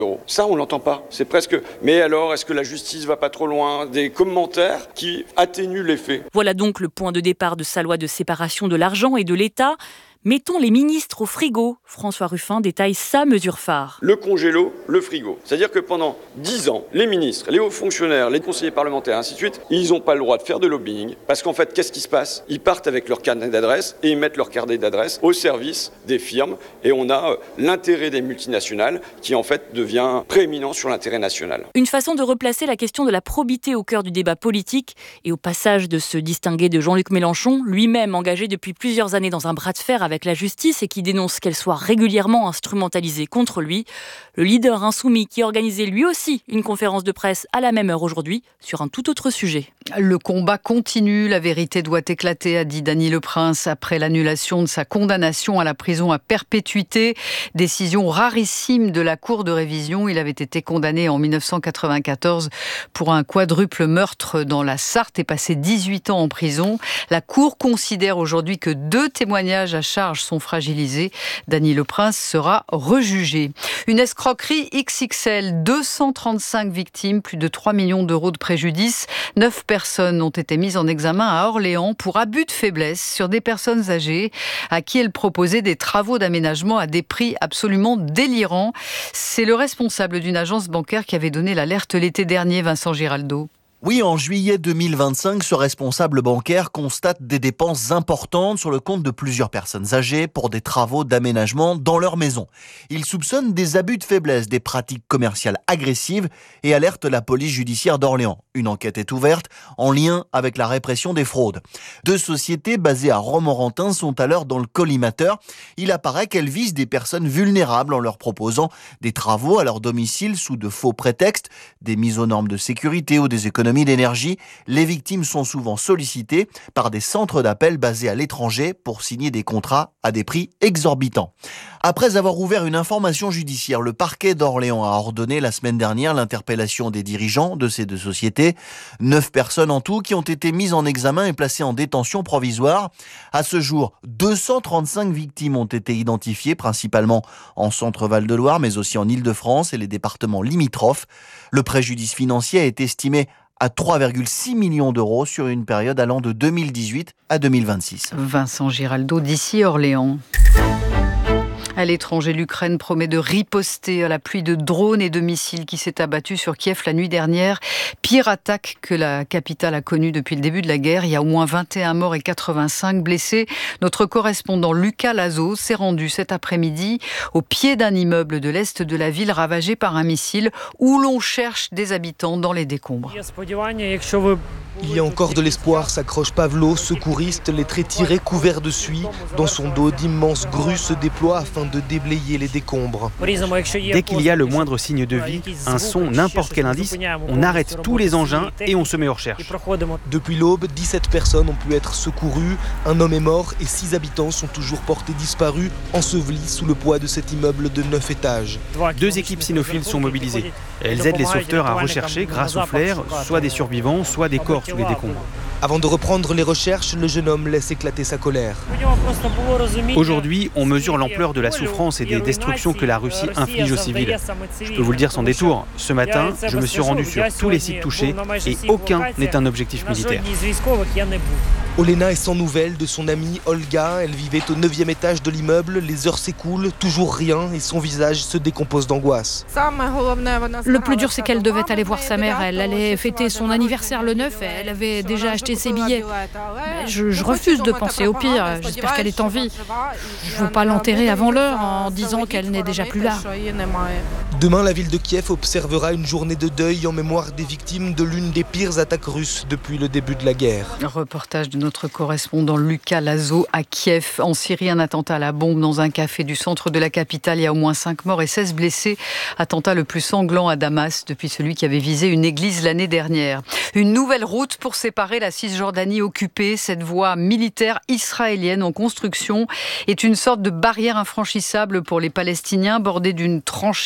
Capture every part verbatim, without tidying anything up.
Ça, on l'entend pas. C'est presque. Mais alors, est-ce que la justice va pas trop loin? Des commentaires qui atténuent les faits. Voilà donc le point de départ de sa loi de séparation de l'argent et de l'État. Mettons les ministres au frigo. François Ruffin détaille sa mesure phare. Le congélo, le frigo. C'est-à-dire que pendant dix ans, les ministres, les hauts fonctionnaires, les conseillers parlementaires, ainsi de suite, ils n'ont pas le droit de faire de lobbying. Parce qu'en fait, qu'est-ce qui se passe? Ils partent avec leur carnet d'adresse et ils mettent leur carnet d'adresse au service des firmes. Et on a l'intérêt des multinationales qui, en fait, devient prééminent sur l'intérêt national. Une façon de replacer la question de la probité au cœur du débat politique et au passage de se distinguer de Jean-Luc Mélenchon, lui-même engagé depuis plusieurs années dans un bras de fer avec avec la justice et qui dénonce qu'elle soit régulièrement instrumentalisée contre lui. Le leader insoumis qui organisait lui aussi une conférence de presse à la même heure aujourd'hui sur un tout autre sujet. Le combat continue, la vérité doit éclater, a dit Dany Leprince après l'annulation de sa condamnation à la prison à perpétuité. Décision rarissime de la Cour de révision. Il avait été condamné en dix-neuf cent quatre-vingt-quatorze pour un quadruple meurtre dans la Sarthe et passé dix-huit ans en prison. La Cour considère aujourd'hui que deux témoignages à charge sont fragilisés. Dany Leprince sera rejugé. Une escroquerie X X L, deux cent trente-cinq victimes, plus de trois millions d'euros de préjudice. Neuf personnes ont été mises en examen à Orléans pour abus de faiblesse sur des personnes âgées à qui elle proposait des travaux d'aménagement à des prix absolument délirants. C'est le responsable d'une agence bancaire qui avait donné l'alerte l'été dernier, Vincent Giraldo. Oui, en juillet deux mille vingt-cinq, ce responsable bancaire constate des dépenses importantes sur le compte de plusieurs personnes âgées pour des travaux d'aménagement dans leur maison. Il soupçonne des abus de faiblesse, des pratiques commerciales agressives et alerte la police judiciaire d'Orléans. Une enquête est ouverte en lien avec la répression des fraudes. Deux sociétés basées à Romorantin sont alors dans le collimateur. Il apparaît qu'elles visent des personnes vulnérables en leur proposant des travaux à leur domicile sous de faux prétextes, des mises aux normes de sécurité ou des économies d'énergie. Les victimes sont souvent sollicitées par des centres d'appel basés à l'étranger pour signer des contrats à des prix exorbitants. Après avoir ouvert une information judiciaire, le parquet d'Orléans a ordonné la semaine dernière l'interpellation des dirigeants de ces deux sociétés. Neuf personnes en tout qui ont été mises en examen et placées en détention provisoire. À ce jour, deux cent trente-cinq victimes ont été identifiées, principalement en Centre-Val de Loire, mais aussi en Île-de-France et les départements limitrophes. Le préjudice financier est estimé à trois virgule six millions d'euros sur une période allant de deux mille dix-huit à deux mille vingt-six. Vincent Giraldo d'ici Orléans. À l'étranger, l'Ukraine promet de riposter à la pluie de drones et de missiles qui s'est abattue sur Kiev la nuit dernière. Pire attaque que la capitale a connue depuis le début de la guerre. Il y a au moins vingt et un morts et quatre-vingt-cinq blessés. Notre correspondant Lucas Lazo s'est rendu cet après-midi au pied d'un immeuble de l'est de la ville ravagé par un missile où l'on cherche des habitants dans les décombres. Il y a encore de l'espoir, s'accroche Pavlo, secouriste, les traits tirés, couverts de suie. Dans son dos, d'immenses grues se déploient afin de déblayer les décombres. Dès qu'il y a le moindre signe de vie, un son, n'importe quel indice, on arrête tous les engins et on se met aux recherches. Depuis l'aube, dix-sept personnes ont pu être secourues, un homme est mort et six habitants sont toujours portés disparus, ensevelis sous le poids de cet immeuble de neuf étages. Deux équipes cynophiles sont mobilisées. Elles aident les sauveteurs à rechercher, grâce au flair, soit des survivants, soit des corps sous les décombres. Avant de reprendre les recherches, le jeune homme laisse éclater sa colère. Aujourd'hui, on mesure l'ampleur de la souffrance et des destructions que la Russie inflige aux civils. Je peux vous le dire sans détour, ce matin, je me suis rendu sur tous les sites touchés et aucun n'est un objectif militaire. Olena est sans nouvelles de son amie Olga. Elle vivait au neuvième étage de l'immeuble. Les heures s'écoulent, toujours rien, et son visage se décompose d'angoisse. Le plus dur, c'est qu'elle devait aller voir sa mère. Elle allait fêter son anniversaire le neuf. Elle avait déjà acheté ses billets. Je, je refuse de penser au pire. J'espère qu'elle est en vie. Je ne veux pas l'enterrer avant l'heure en disant qu'elle n'est déjà plus là. Demain, la ville de Kiev observera une journée de deuil en mémoire des victimes de l'une des pires attaques russes depuis le début de la guerre. Reportage de notre correspondant Lucas Lazo à Kiev. En Syrie, un attentat à la bombe dans un café du centre de la capitale. Il y a au moins cinq morts et seize blessés. Attentat le plus sanglant à Damas depuis celui qui avait visé une église l'année dernière. Une nouvelle route pour séparer la Cisjordanie occupée. Cette voie militaire israélienne en construction est une sorte de barrière infranchissable pour les Palestiniens, bordée d'une tranchée profonde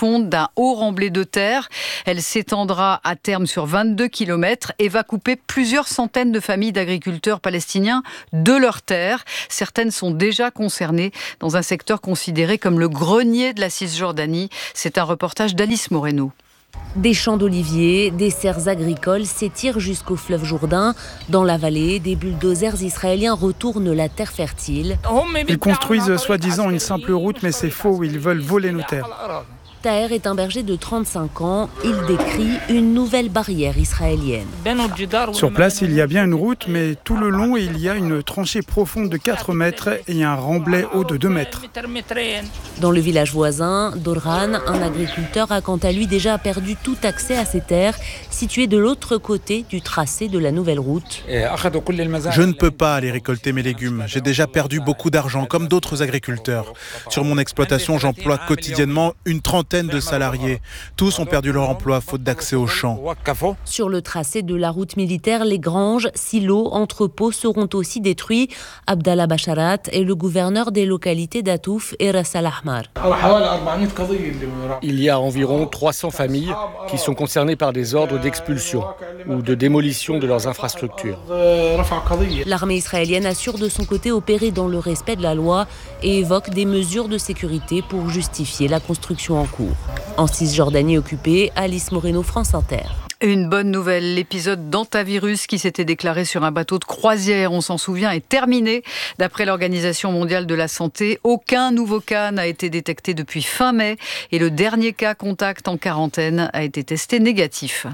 profonde d'un haut remblai de terre. Elle s'étendra à terme sur vingt-deux kilomètres et va couper plusieurs centaines de familles d'agriculteurs palestiniens de leurs terres. Certaines sont déjà concernées dans un secteur considéré comme le grenier de la Cisjordanie. C'est un reportage d'Alice Moreno. Des champs d'oliviers, des serres agricoles s'étirent jusqu'au fleuve Jourdain. Dans la vallée, des bulldozers israéliens retournent la terre fertile. Ils construisent soi-disant une simple route, mais c'est faux, ils veulent voler nos terres. Taher est un berger de trente-cinq ans. Il décrit une nouvelle barrière israélienne. Sur place, il y a bien une route, mais tout le long, il y a une tranchée profonde de quatre mètres et un remblai haut de deux mètres. Dans le village voisin, Dorhan, un agriculteur, a quant à lui déjà perdu tout accès à ses terres, situées de l'autre côté du tracé de la nouvelle route. Je ne peux pas aller récolter mes légumes. J'ai déjà perdu beaucoup d'argent, comme d'autres agriculteurs. Sur mon exploitation, j'emploie quotidiennement une trentaine de salariés. Tous ont perdu leur emploi faute d'accès aux champs. Sur le tracé de la route militaire, les granges, silos, entrepôts seront aussi détruits. Abdallah Basharat est le gouverneur des localités d'Atouf et Ras Al Ahmar. Il y a environ trois cents familles qui sont concernées par des ordres d'expulsion ou de démolition de leurs infrastructures. L'armée israélienne assure de son côté opérer dans le respect de la loi et évoque des mesures de sécurité pour justifier la construction en cours. En Cisjordanie occupée, Alice Moreno, France Inter. Une bonne nouvelle, l'épisode d'hantavirus qui s'était déclaré sur un bateau de croisière, on s'en souvient, est terminé. D'après l'Organisation mondiale de la santé, aucun nouveau cas n'a été détecté depuis fin mai et le dernier cas contact en quarantaine a été testé négatif.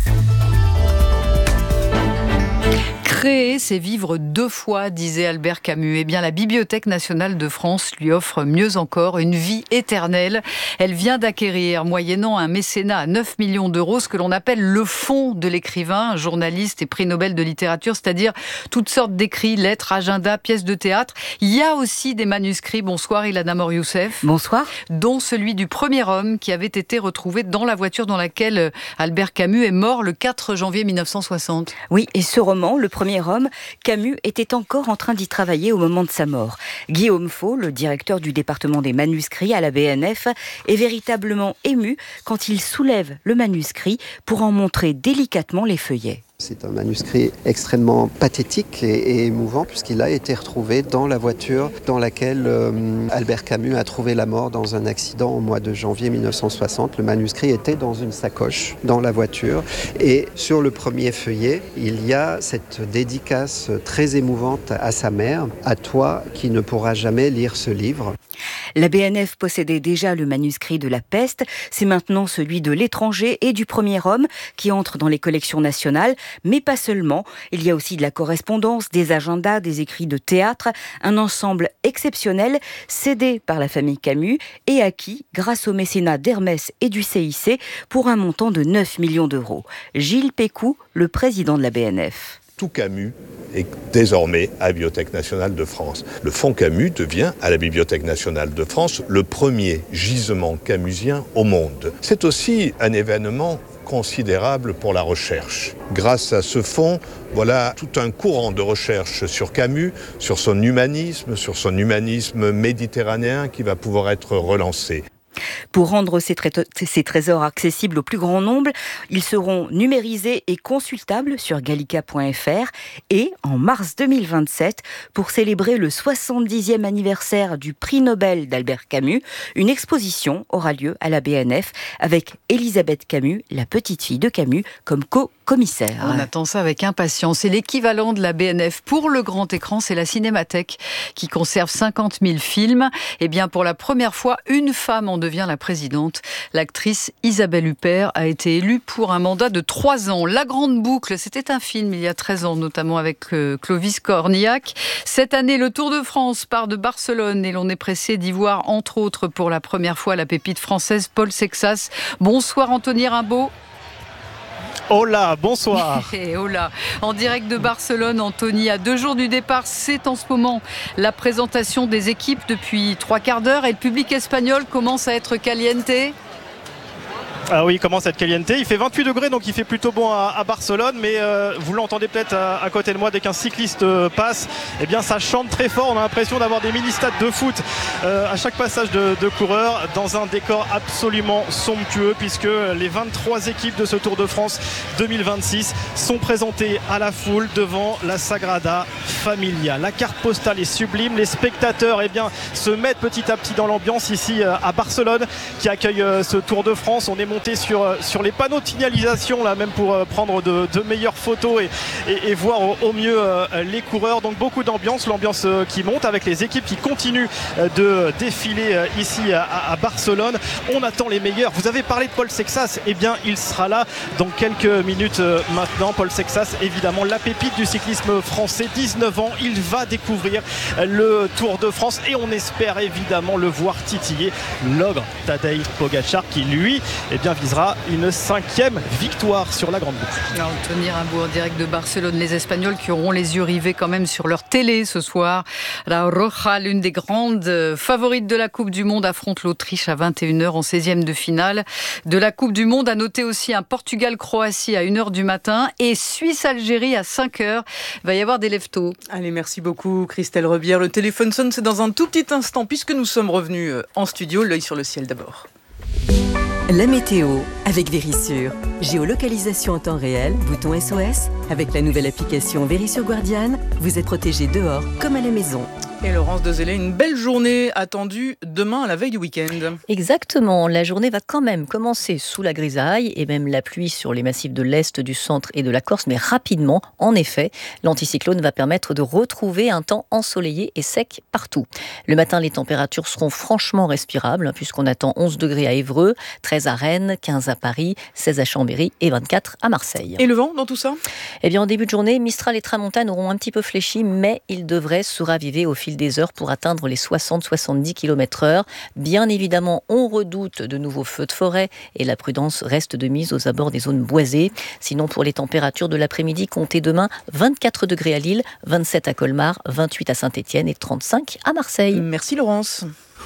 Créer, c'est vivre deux fois, disait Albert Camus. Eh bien, la Bibliothèque nationale de France lui offre mieux encore une vie éternelle. Elle vient d'acquérir, moyennant un mécénat à neuf millions d'euros, ce que l'on appelle le fonds de l'écrivain, journaliste et prix Nobel de littérature, c'est-à-dire toutes sortes d'écrits, lettres, agendas, pièces de théâtre. Il y a aussi des manuscrits. Bonsoir Ilana Mor-Youssef. Bonsoir. Dont celui du premier homme qui avait été retrouvé dans la voiture dans laquelle Albert Camus est mort le quatre janvier mille neuf cent soixante. Oui, et ce roman, le premier homme, Camus était encore en train d'y travailler au moment de sa mort. Guillaume Faux, le directeur du département des manuscrits à la B N F, est véritablement ému quand il soulève le manuscrit pour en montrer délicatement les feuillets. C'est un manuscrit extrêmement pathétique et, et émouvant puisqu'il a été retrouvé dans la voiture dans laquelle euh, Albert Camus a trouvé la mort dans un accident au mois de janvier mille neuf cent soixante. Le manuscrit était dans une sacoche dans la voiture et sur le premier feuillet, il y a cette dédicace très émouvante à sa mère, à toi qui ne pourras jamais lire ce livre. La B N F possédait déjà le manuscrit de La Peste, c'est maintenant celui de L'étranger et du premier homme qui entre dans les collections nationales, mais pas seulement. Il y a aussi de la correspondance, des agendas, des écrits de théâtre, un ensemble exceptionnel cédé par la famille Camus et acquis grâce au mécénat d'Hermès et du C I C pour un montant de neuf millions d'euros. Gilles Pécou, le président de la B N F. Tout Camus est désormais à la Bibliothèque nationale de France. Le fonds Camus devient, à la Bibliothèque nationale de France, le premier gisement camusien au monde. C'est aussi un événement considérable pour la recherche. Grâce à ce fonds, voilà tout un courant de recherche sur Camus, sur son humanisme, sur son humanisme méditerranéen qui va pouvoir être relancé. Pour rendre ces, tré- ces trésors accessibles au plus grand nombre, ils seront numérisés et consultables sur gallica point f r et en mars deux mille vingt-sept, pour célébrer le soixante-dixième anniversaire du prix Nobel d'Albert Camus, une exposition aura lieu à la B N F avec Elisabeth Camus, la petite fille de Camus, comme co-commissaire. On attend ça avec impatience. Et l'équivalent de la B N F pour le grand écran, c'est la Cinémathèque qui conserve cinquante mille films. Et bien pour la première fois, une femme en devient la présidente. L'actrice Isabelle Huppert a été élue pour un mandat de trois ans. La Grande Boucle, c'était un film il y a treize ans, notamment avec euh, Clovis Cornillac. Cette année, le Tour de France part de Barcelone et l'on est pressé d'y voir, entre autres, pour la première fois, la pépite française Paul Sexas. Bonsoir Anthony Rimbaud. Hola, bonsoir. Hola. En direct de Barcelone, Anthony, à deux jours du départ, c'est en ce moment la présentation des équipes depuis trois quarts d'heure et le public espagnol commence à être caliente. Ah oui, il commence à être caliente. Il fait vingt-huit degrés, donc il fait plutôt bon à, à Barcelone. Mais euh, vous l'entendez peut-être à, à côté de moi, dès qu'un cycliste euh, passe, eh bien ça chante très fort. On a l'impression d'avoir des mini-stades de foot euh, à chaque passage de, de coureurs, dans un décor absolument somptueux, puisque les vingt-trois équipes de ce Tour de France deux mille vingt-six sont présentées à la foule devant la Sagrada Familia. La carte postale est sublime. Les spectateurs eh bien, se mettent petit à petit dans l'ambiance ici à Barcelone, qui accueille euh, ce Tour de France. On est monté sur, sur les panneaux de signalisation là même pour euh, prendre de, de meilleures photos et, et, et voir au, au mieux euh, les coureurs. Donc beaucoup d'ambiance, l'ambiance euh, qui monte avec les équipes qui continuent euh, de défiler euh, ici à, à Barcelone. On attend les meilleurs. Vous avez parlé de Paul Sexas, eh bien il sera là dans quelques minutes euh, maintenant. Paul Sexas, évidemment la pépite du cyclisme français, dix-neuf ans, il va découvrir euh, le Tour de France et on espère évidemment le voir titiller l'ogre Tadej Pogačar qui lui eh bien, visera une cinquième victoire sur la grande boucle. Alors, Tony Rimbaud en direct de Barcelone, les Espagnols qui auront les yeux rivés quand même sur leur télé ce soir. La Roja, l'une des grandes favorites de la Coupe du Monde, affronte l'Autriche à vingt et une heures en seizième de finale de la Coupe du Monde. À noter aussi un Portugal-Croatie à une heure du matin et Suisse-Algérie à cinq heures. Il va y avoir des lève-tôt. Allez, merci beaucoup Christelle Rebière. Le téléphone sonne, c'est dans un tout petit instant puisque nous sommes revenus en studio. L'œil sur le ciel d'abord. La météo avec Vérissure. Géolocalisation en temps réel, bouton S O S. Avec la nouvelle application Vérissure Guardian, vous êtes protégé dehors comme à la maison. Et Laurence Dezellé, une belle journée attendue demain à la veille du week-end. Exactement, la journée va quand même commencer sous la grisaille et même la pluie sur les massifs de l'Est, du centre et de la Corse, mais rapidement, en effet, l'anticyclone va permettre de retrouver un temps ensoleillé et sec partout. Le matin, les températures seront franchement respirables, puisqu'on attend onze degrés à Évreux, treize à Rennes, quinze à Paris, seize à Chambéry et vingt-quatre à Marseille. Et le vent dans tout ça ? Eh bien, en début de journée, Mistral et Tramontane auront un petit peu fléchi, mais ils devraient se raviver au fil des heures pour atteindre les soixante à soixante-dix kilomètres heure. Bien évidemment, on redoute de nouveaux feux de forêt et la prudence reste de mise aux abords des zones boisées. Sinon, pour les températures de l'après-midi, comptez demain vingt-quatre degrés à Lille, vingt-sept à Colmar, vingt-huit à Saint-Étienne et trente-cinq à Marseille. Merci Laurence.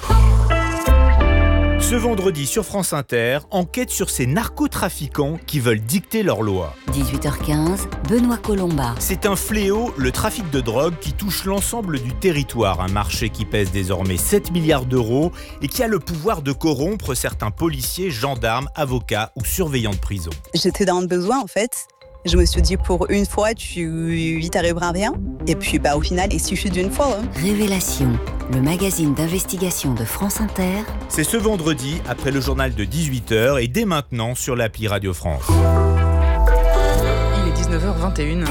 Ce vendredi sur France Inter, enquête sur ces narcotrafiquants qui veulent dicter leurs lois. dix-huit heures quinze, Benoît Colomba. C'est un fléau, le trafic de drogue, qui touche l'ensemble du territoire. Un marché qui pèse désormais sept milliards d'euros et qui a le pouvoir de corrompre certains policiers, gendarmes, avocats ou surveillants de prison. J'étais dans le besoin en fait. Je me suis dit, pour une fois, tu y t'arriveras rien. Et puis, bah, au final, il suffit d'une fois. Hein. Révélation, le magazine d'investigation de France Inter. C'est ce vendredi, après le journal de dix-huit heures et dès maintenant sur l'appli Radio France. Il est dix-neuf heures vingt et une.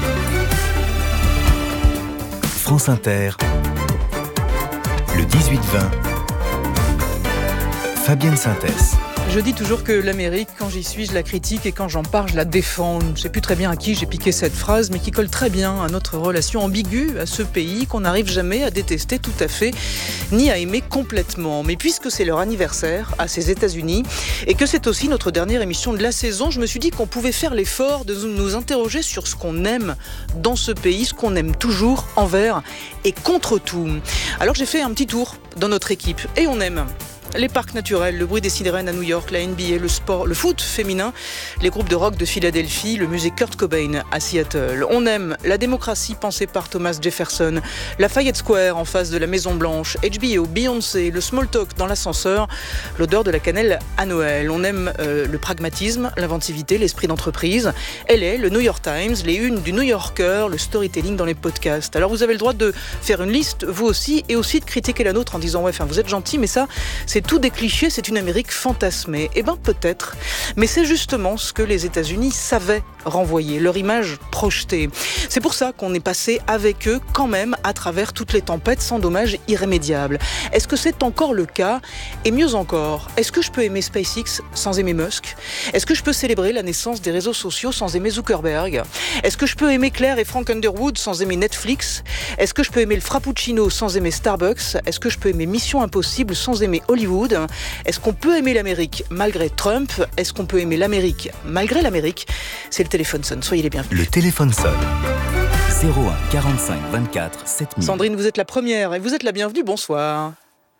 France Inter, le dix-huit vingt. Fabienne Synthès. Je dis toujours que l'Amérique, quand j'y suis, je la critique et quand j'en parle, je la défends. Je ne sais plus très bien à qui j'ai piqué cette phrase, mais qui colle très bien à notre relation ambiguë à ce pays qu'on n'arrive jamais à détester tout à fait, ni à aimer complètement. Mais puisque c'est leur anniversaire à ces États-Unis et que c'est aussi notre dernière émission de la saison, je me suis dit qu'on pouvait faire l'effort de nous interroger sur ce qu'on aime dans ce pays, ce qu'on aime toujours envers et contre tout. Alors j'ai fait un petit tour dans notre équipe et on aime les parcs naturels, le bruit des sirènes à New York, la N B A, le sport, le foot féminin, les groupes de rock de Philadelphie, le musée Kurt Cobain à Seattle. On aime la démocratie pensée par Thomas Jefferson, la Fayette Square en face de la Maison Blanche, H B O, Beyoncé, le small talk dans l'ascenseur, l'odeur de la cannelle à Noël. On aime euh, le pragmatisme, l'inventivité, l'esprit d'entreprise. Elle est le New York Times, les unes du New Yorker, le storytelling dans les podcasts. Alors vous avez le droit de faire une liste, vous aussi, et aussi de critiquer la nôtre en disant ouais, enfin vous êtes gentil, mais ça, c'est tout des clichés, c'est une Amérique fantasmée. Eh bien peut-être, mais c'est justement ce que les États-Unis savaient renvoyer, leur image projetée. C'est pour ça qu'on est passé avec eux quand même à travers toutes les tempêtes sans dommages irrémédiables. Est-ce que c'est encore le cas? Et mieux encore, est-ce que je peux aimer SpaceX sans aimer Musk? Est-ce que je peux célébrer la naissance des réseaux sociaux sans aimer Zuckerberg? Est-ce que je peux aimer Claire et Frank Underwood sans aimer Netflix? Est-ce que je peux aimer le Frappuccino sans aimer Starbucks? Est-ce que je peux aimer Mission Impossible sans aimer Hollywood? Est-ce qu'on peut aimer l'Amérique malgré Trump? Est-ce qu'on peut aimer l'Amérique malgré l'Amérique? C'est le téléphone sonne, soyez les bienvenus. Le téléphone sonne. zéro un quarante-cinq vingt-quatre sept mille. Sandrine, vous êtes la première et vous êtes la bienvenue, bonsoir.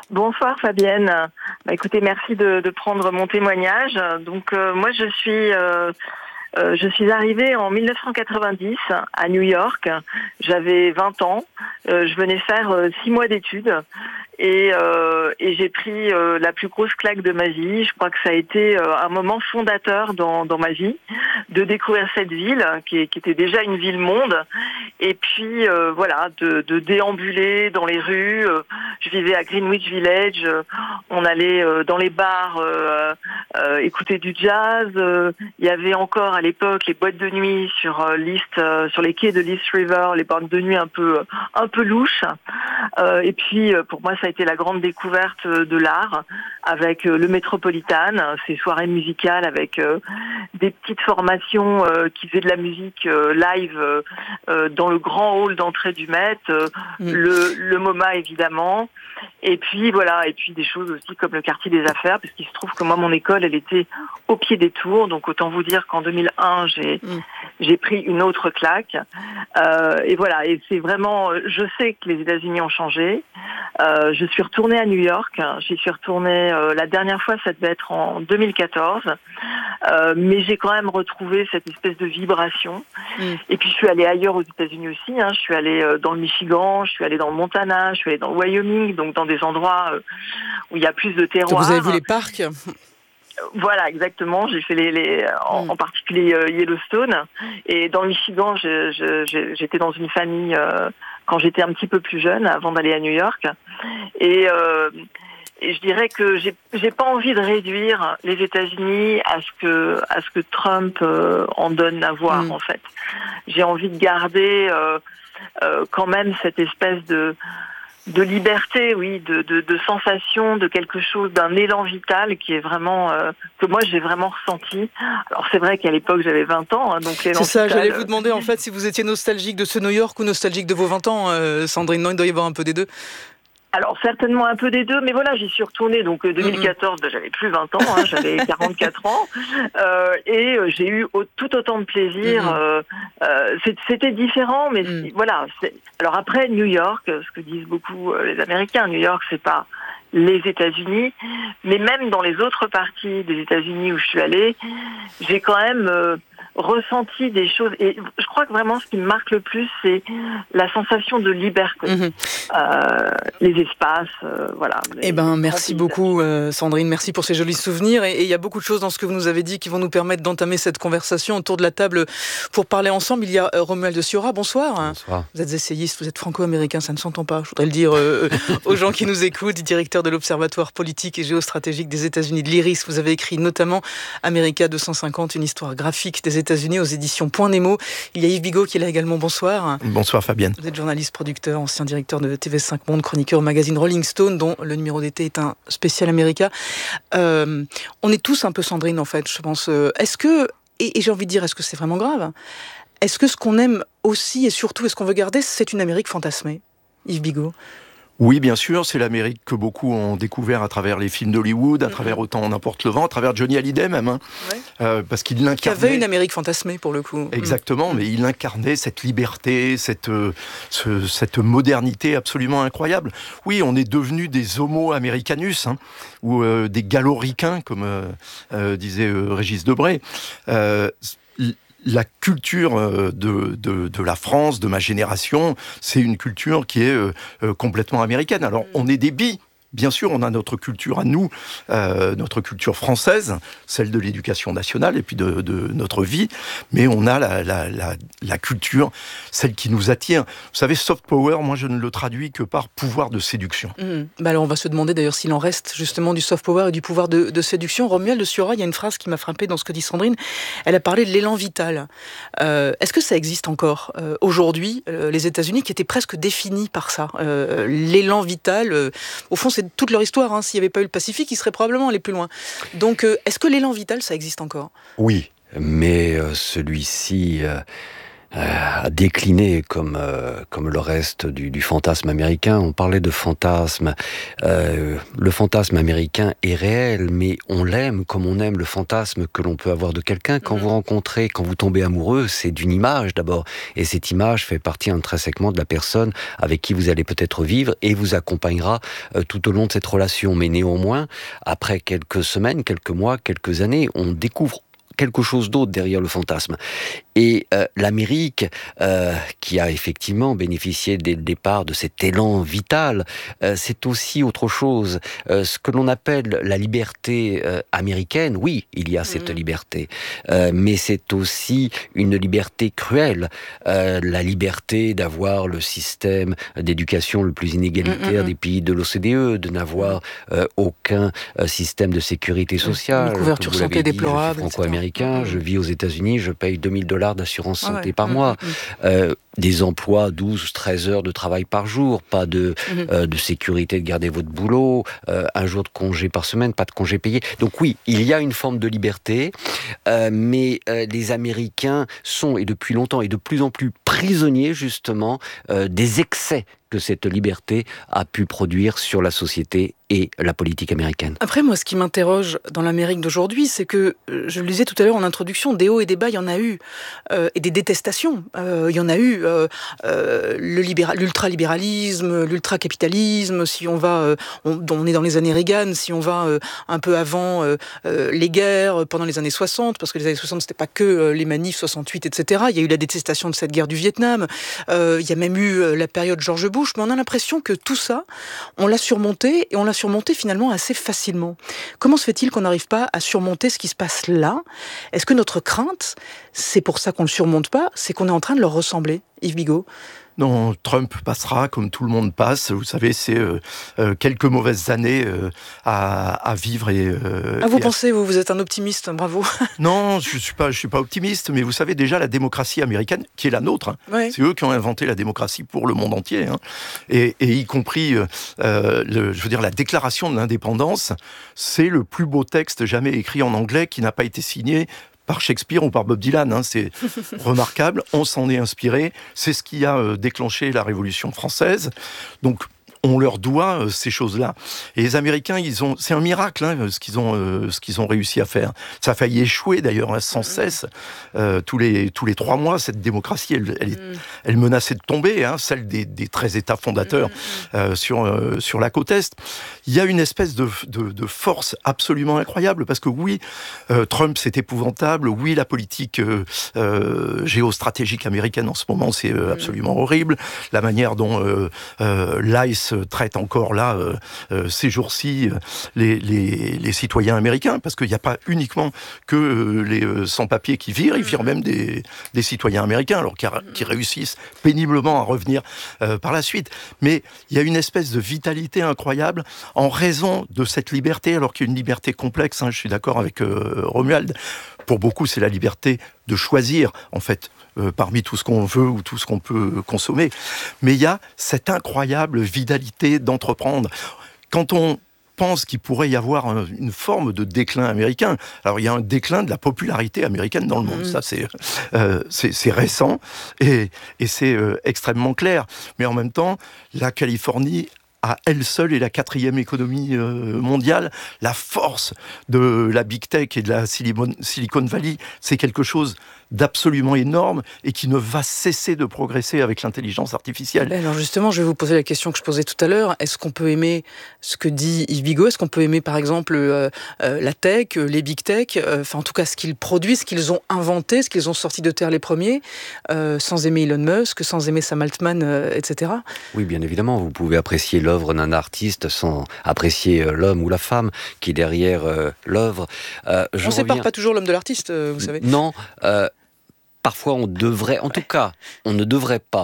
Bonsoir Fabienne. Bah, écoutez, merci de, de prendre mon témoignage. Donc euh, moi je suis euh, euh, je suis arrivée en dix-neuf cent quatre-vingt-dix à New York. J'avais vingt ans. Euh, je venais faire euh, six mois d'études et, euh, et j'ai pris euh, la plus grosse claque de ma vie. Je crois que ça a été euh, un moment fondateur dans, dans ma vie de découvrir cette ville qui, qui était déjà une ville-monde. Et puis euh, voilà, de, de déambuler dans les rues. Euh, je vivais à Greenwich Village. Euh, on allait euh, dans les bars euh, euh, écouter du jazz. Euh, il y avait encore à l'époque les boîtes de nuit sur euh, l'East, euh, sur les quais de l'East River, les boîtes de nuit un peu un peu louches. Euh, et puis euh, pour moi, ça a été la grande découverte de l'art avec euh, le Metropolitan, ces soirées musicales avec euh, des petites formations euh, qui faisaient de la musique euh, live euh, euh, dans le grand hall d'entrée du Met, euh, mmh. le, le MoMA évidemment, et puis voilà, et puis des choses aussi comme le quartier des affaires, parce qu'il se trouve que moi mon école elle était au pied des tours, donc autant vous dire qu'en deux mille un j'ai mmh. j'ai pris une autre claque, euh, et voilà, et c'est vraiment, je sais que les États-Unis ont changé. Euh, je suis retournée à New York, j'y suis retournée euh, la dernière fois, ça devait être en deux mille quatorze, euh, mais j'ai quand même retrouvé cette espèce de vibration. Mm. Et puis je suis allée ailleurs aux États-Unis aussi, hein. Je suis allée euh, dans le Michigan, je suis allée dans le Montana, je suis allée dans le Wyoming, donc dans des endroits euh, où il y a plus de terroir. Vous avez vu les parcs ? Voilà, exactement. J'ai fait les, les en, mm. en particulier euh, Yellowstone. Et dans le Michigan, je, je, je, j'étais dans une famille euh, quand j'étais un petit peu plus jeune, avant d'aller à New York. Et, euh, et je dirais que j'ai, j'ai pas envie de réduire les États-Unis à ce que à ce que Trump euh, en donne à voir. Mm. En fait, j'ai envie de garder euh, euh, quand même cette espèce de de liberté, oui, de, de, de sensation, de quelque chose, d'un élan vital qui est vraiment, euh, que moi j'ai vraiment ressenti. Alors c'est vrai qu'à l'époque j'avais vingt ans, hein, donc l'élan C'est ça, vital, j'allais vous demander en fait si vous étiez nostalgique de ce New York ou nostalgique de vos vingt ans, euh, Sandrine. Non, il doit y avoir un peu des deux. Alors certainement un peu des deux, mais voilà, j'y suis retournée, donc euh, deux mille quatorze, ben, j'avais plus vingt ans, hein, j'avais quarante-quatre ans, euh, et euh, j'ai eu au, tout autant de plaisir. Mm-hmm. euh, euh, c'était différent, mais mm. voilà. C'est... Alors après, New York, ce que disent beaucoup euh, les Américains, New York, c'est pas les États-Unis, mais même dans les autres parties des États-Unis où je suis allée, j'ai quand même euh, ressenti des choses, et je crois que vraiment ce qui me marque le plus, c'est la sensation de liberté, mmh. euh, les espaces, euh, voilà. Eh ben, merci beaucoup euh, Sandrine, merci pour ces jolis souvenirs, et il y a beaucoup de choses dans ce que vous nous avez dit qui vont nous permettre d'entamer cette conversation autour de la table pour parler ensemble. Il y a euh, Romuald Siora, bonsoir. Bonsoir. Vous êtes essayiste, vous êtes franco-américain, ça ne s'entend pas, je voudrais le dire euh, aux gens qui nous écoutent, directeur de l'Observatoire politique et géostratégique des États-Unis de l'I R I S. Vous avez écrit notamment America deux cent cinquante, une histoire graphique des États-Unis aux éditions Point Nemo. Il y a Yves Bigot qui est là également. Bonsoir. Bonsoir Fabienne. Vous êtes journaliste, producteur, ancien directeur de T V cinq Monde, chroniqueur au magazine Rolling Stone, dont le numéro d'été est un spécial America. Euh, on est tous un peu Sandrine en fait, je pense. Est-ce que, et, et j'ai envie de dire, est-ce que c'est vraiment grave ? Est-ce que ce qu'on aime aussi et surtout, est-ce qu'on veut garder, c'est une Amérique fantasmée ? Yves Bigot. Oui, bien sûr, c'est l'Amérique que beaucoup ont découvert à travers les films d'Hollywood, à travers Autant n'importe le vent, à travers Johnny Hallyday même, hein, ouais. euh, parce qu'il l'incarnait. Qui avait une Amérique fantasmée pour le coup. Exactement, mmh. mais il incarnait cette liberté, cette euh, ce, cette modernité absolument incroyable. Oui, on est devenus des Homo Americanus, hein, ou euh, des Galloricains, comme euh, euh, disait euh, Régis Debray. Euh, La culture de, de, de la France, de ma génération, c'est une culture qui est euh, complètement américaine. Alors, on est des bi. Bien sûr, on a notre culture à nous, euh, notre culture française, celle de l'éducation nationale et puis de, de notre vie, mais on a la, la, la, la culture, celle qui nous attire. Vous savez, soft power, moi je ne le traduis que par pouvoir de séduction. Mmh. Bah alors on va se demander d'ailleurs s'il en reste justement du soft power et du pouvoir de, de séduction. Romuald Siora, il y a une phrase qui m'a frappée dans ce que dit Sandrine. Elle a parlé de l'élan vital. Euh, est-ce que ça existe encore euh, aujourd'hui, euh, les États-Unis, qui étaient presque définis par ça, euh, l'élan vital, euh, au fond, c'est toute leur histoire. Hein. S'il n'y avait pas eu le Pacifique, ils seraient probablement allés plus loin. Donc, euh, est-ce que l'élan vital, ça existe encore ? Oui. Mais euh, celui-ci euh, a décliné comme, euh, comme le reste du, du fantasme américain. On parlait de fantasme. Euh, le fantasme américain est réel, mais on l'aime comme on aime le fantasme que l'on peut avoir de quelqu'un. Quand mmh. vous rencontrez, quand vous tombez amoureux, c'est d'une image d'abord. Et cette image fait partie intrinsèquement de la personne avec qui vous allez peut-être vivre et vous accompagnera euh, tout au long de cette relation. Mais néanmoins, après quelques semaines, quelques mois, quelques années, on découvre quelque chose d'autre derrière le fantasme. Et euh, l'Amérique, euh, qui a effectivement bénéficié dès le départ de cet élan vital, euh, c'est aussi autre chose. Euh, ce que l'on appelle la liberté euh, américaine, oui, il y a cette mmh. liberté, euh, mais c'est aussi une liberté cruelle. Euh, la liberté d'avoir le système d'éducation le plus inégalitaire mmh. des pays de l'O C D E, de n'avoir euh, aucun euh, système de sécurité sociale. Une couverture santé déplorable, franco-américain. Je vis aux États-Unis, je paye deux mille dollars d'assurance santé ah ouais. par mmh, mois. Mmh. Euh, des emplois douze treize heures de travail par jour, pas de, mmh. euh, de sécurité de garder votre boulot, euh, un jour de congé par semaine, pas de congé payé. Donc oui, il y a une forme de liberté, euh, mais euh, les Américains sont, et depuis longtemps, et de plus en plus prisonniers justement, euh, des excès que cette liberté a pu produire sur la société et la politique américaine. Après, moi, ce qui m'interroge dans l'Amérique d'aujourd'hui, c'est que, je le disais tout à l'heure en introduction, des hauts et des bas, il y en a eu, euh, et des détestations. Euh, il y en a eu euh, euh, le libéral, l'ultralibéralisme, l'ultracapitalisme, si on va, euh, on, on est dans les années Reagan, si on va euh, un peu avant euh, euh, les guerres, pendant les années soixante, parce que les années soixante, c'était pas que euh, les manifs, soixante-huit, et cetera. Il y a eu la détestation de cette guerre du Vietnam. Euh, il y a même eu euh, la période George Bush, mais on a l'impression que tout ça, on l'a surmonté, et on l'a surmonté finalement assez facilement. Comment se fait-il qu'on n'arrive pas à surmonter ce qui se passe là ? Est-ce que notre crainte, c'est pour ça qu'on ne le surmonte pas, c'est qu'on est en train de leur ressembler, Yves Bigot ? Non, Trump passera comme tout le monde passe. Vous savez, c'est euh, euh, quelques mauvaises années euh, à, à vivre. Et, euh, ah, vous et pensez, à... vous, vous êtes un optimiste, bravo. Non, je suis pas, je suis pas optimiste, mais vous savez déjà la démocratie américaine, qui est la nôtre, hein, oui. c'est eux qui ont inventé la démocratie pour le monde entier, hein, et, et y compris, euh, le, je veux dire, la déclaration de l'indépendance, c'est le plus beau texte jamais écrit en anglais qui n'a pas été signé par Shakespeare ou par Bob Dylan, hein, c'est remarquable, on s'en est inspiré, c'est ce qui a euh, déclenché la Révolution française, donc on leur doit euh, ces choses-là. Et les Américains, ils ont, c'est un miracle hein, ce qu'ils ont, euh, ce qu'ils ont réussi à faire. Ça a failli échouer d'ailleurs hein, sans cesse. Euh, tous les tous les trois mois, cette démocratie, elle, elle, mm. elle menaçait de tomber, hein, celle des, des treize États fondateurs mm. euh, sur euh, sur la côte est. Il y a une espèce de, de, de force absolument incroyable parce que oui, euh, Trump c'est épouvantable. Oui, la politique euh, euh, géostratégique américaine en ce moment c'est euh, absolument mm. horrible. La manière dont euh, euh, l'I C E traite encore là, euh, euh, ces jours-ci, euh, les, les, les citoyens américains, parce qu'il n'y a pas uniquement que euh, les euh, sans-papiers qui virent, ils virent même des, des citoyens américains, alors qui, qui réussissent péniblement à revenir euh, par la suite. Mais il y a une espèce de vitalité incroyable en raison de cette liberté, alors qu'il y a une liberté complexe, hein, je suis d'accord avec euh, Romuald, pour beaucoup c'est la liberté de choisir, en fait, Euh, parmi tout ce qu'on veut ou tout ce qu'on peut consommer. Mais il y a cette incroyable vitalité d'entreprendre. Quand on pense qu'il pourrait y avoir un, une forme de déclin américain, alors il y a un déclin de la popularité américaine dans le monde, mmh. ça c'est, euh, c'est, c'est récent et, et c'est euh, extrêmement clair. Mais en même temps, la Californie à elle seule est la quatrième économie euh, mondiale. La force de la Big Tech et de la Silicon, Silicon Valley, c'est quelque chose d'absolument énorme et qui ne va cesser de progresser avec l'intelligence artificielle. Alors justement, je vais vous poser la question que je posais tout à l'heure. Est-ce qu'on peut aimer ce que dit Yves Bigot ? Est-ce qu'on peut aimer par exemple euh, euh, la tech, les big tech, euh, enfin en tout cas ce qu'ils produisent, ce qu'ils ont inventé, ce qu'ils ont sorti de terre les premiers, euh, sans aimer Elon Musk, sans aimer Sam Altman, euh, et cetera. Oui, bien évidemment, vous pouvez apprécier l'œuvre d'un artiste sans apprécier euh, l'homme ou la femme qui est derrière euh, l'œuvre. Euh, on ne sépare pas toujours l'homme de l'artiste, euh, vous savez. Non, euh, parfois on devrait, en tout cas, on ne devrait pas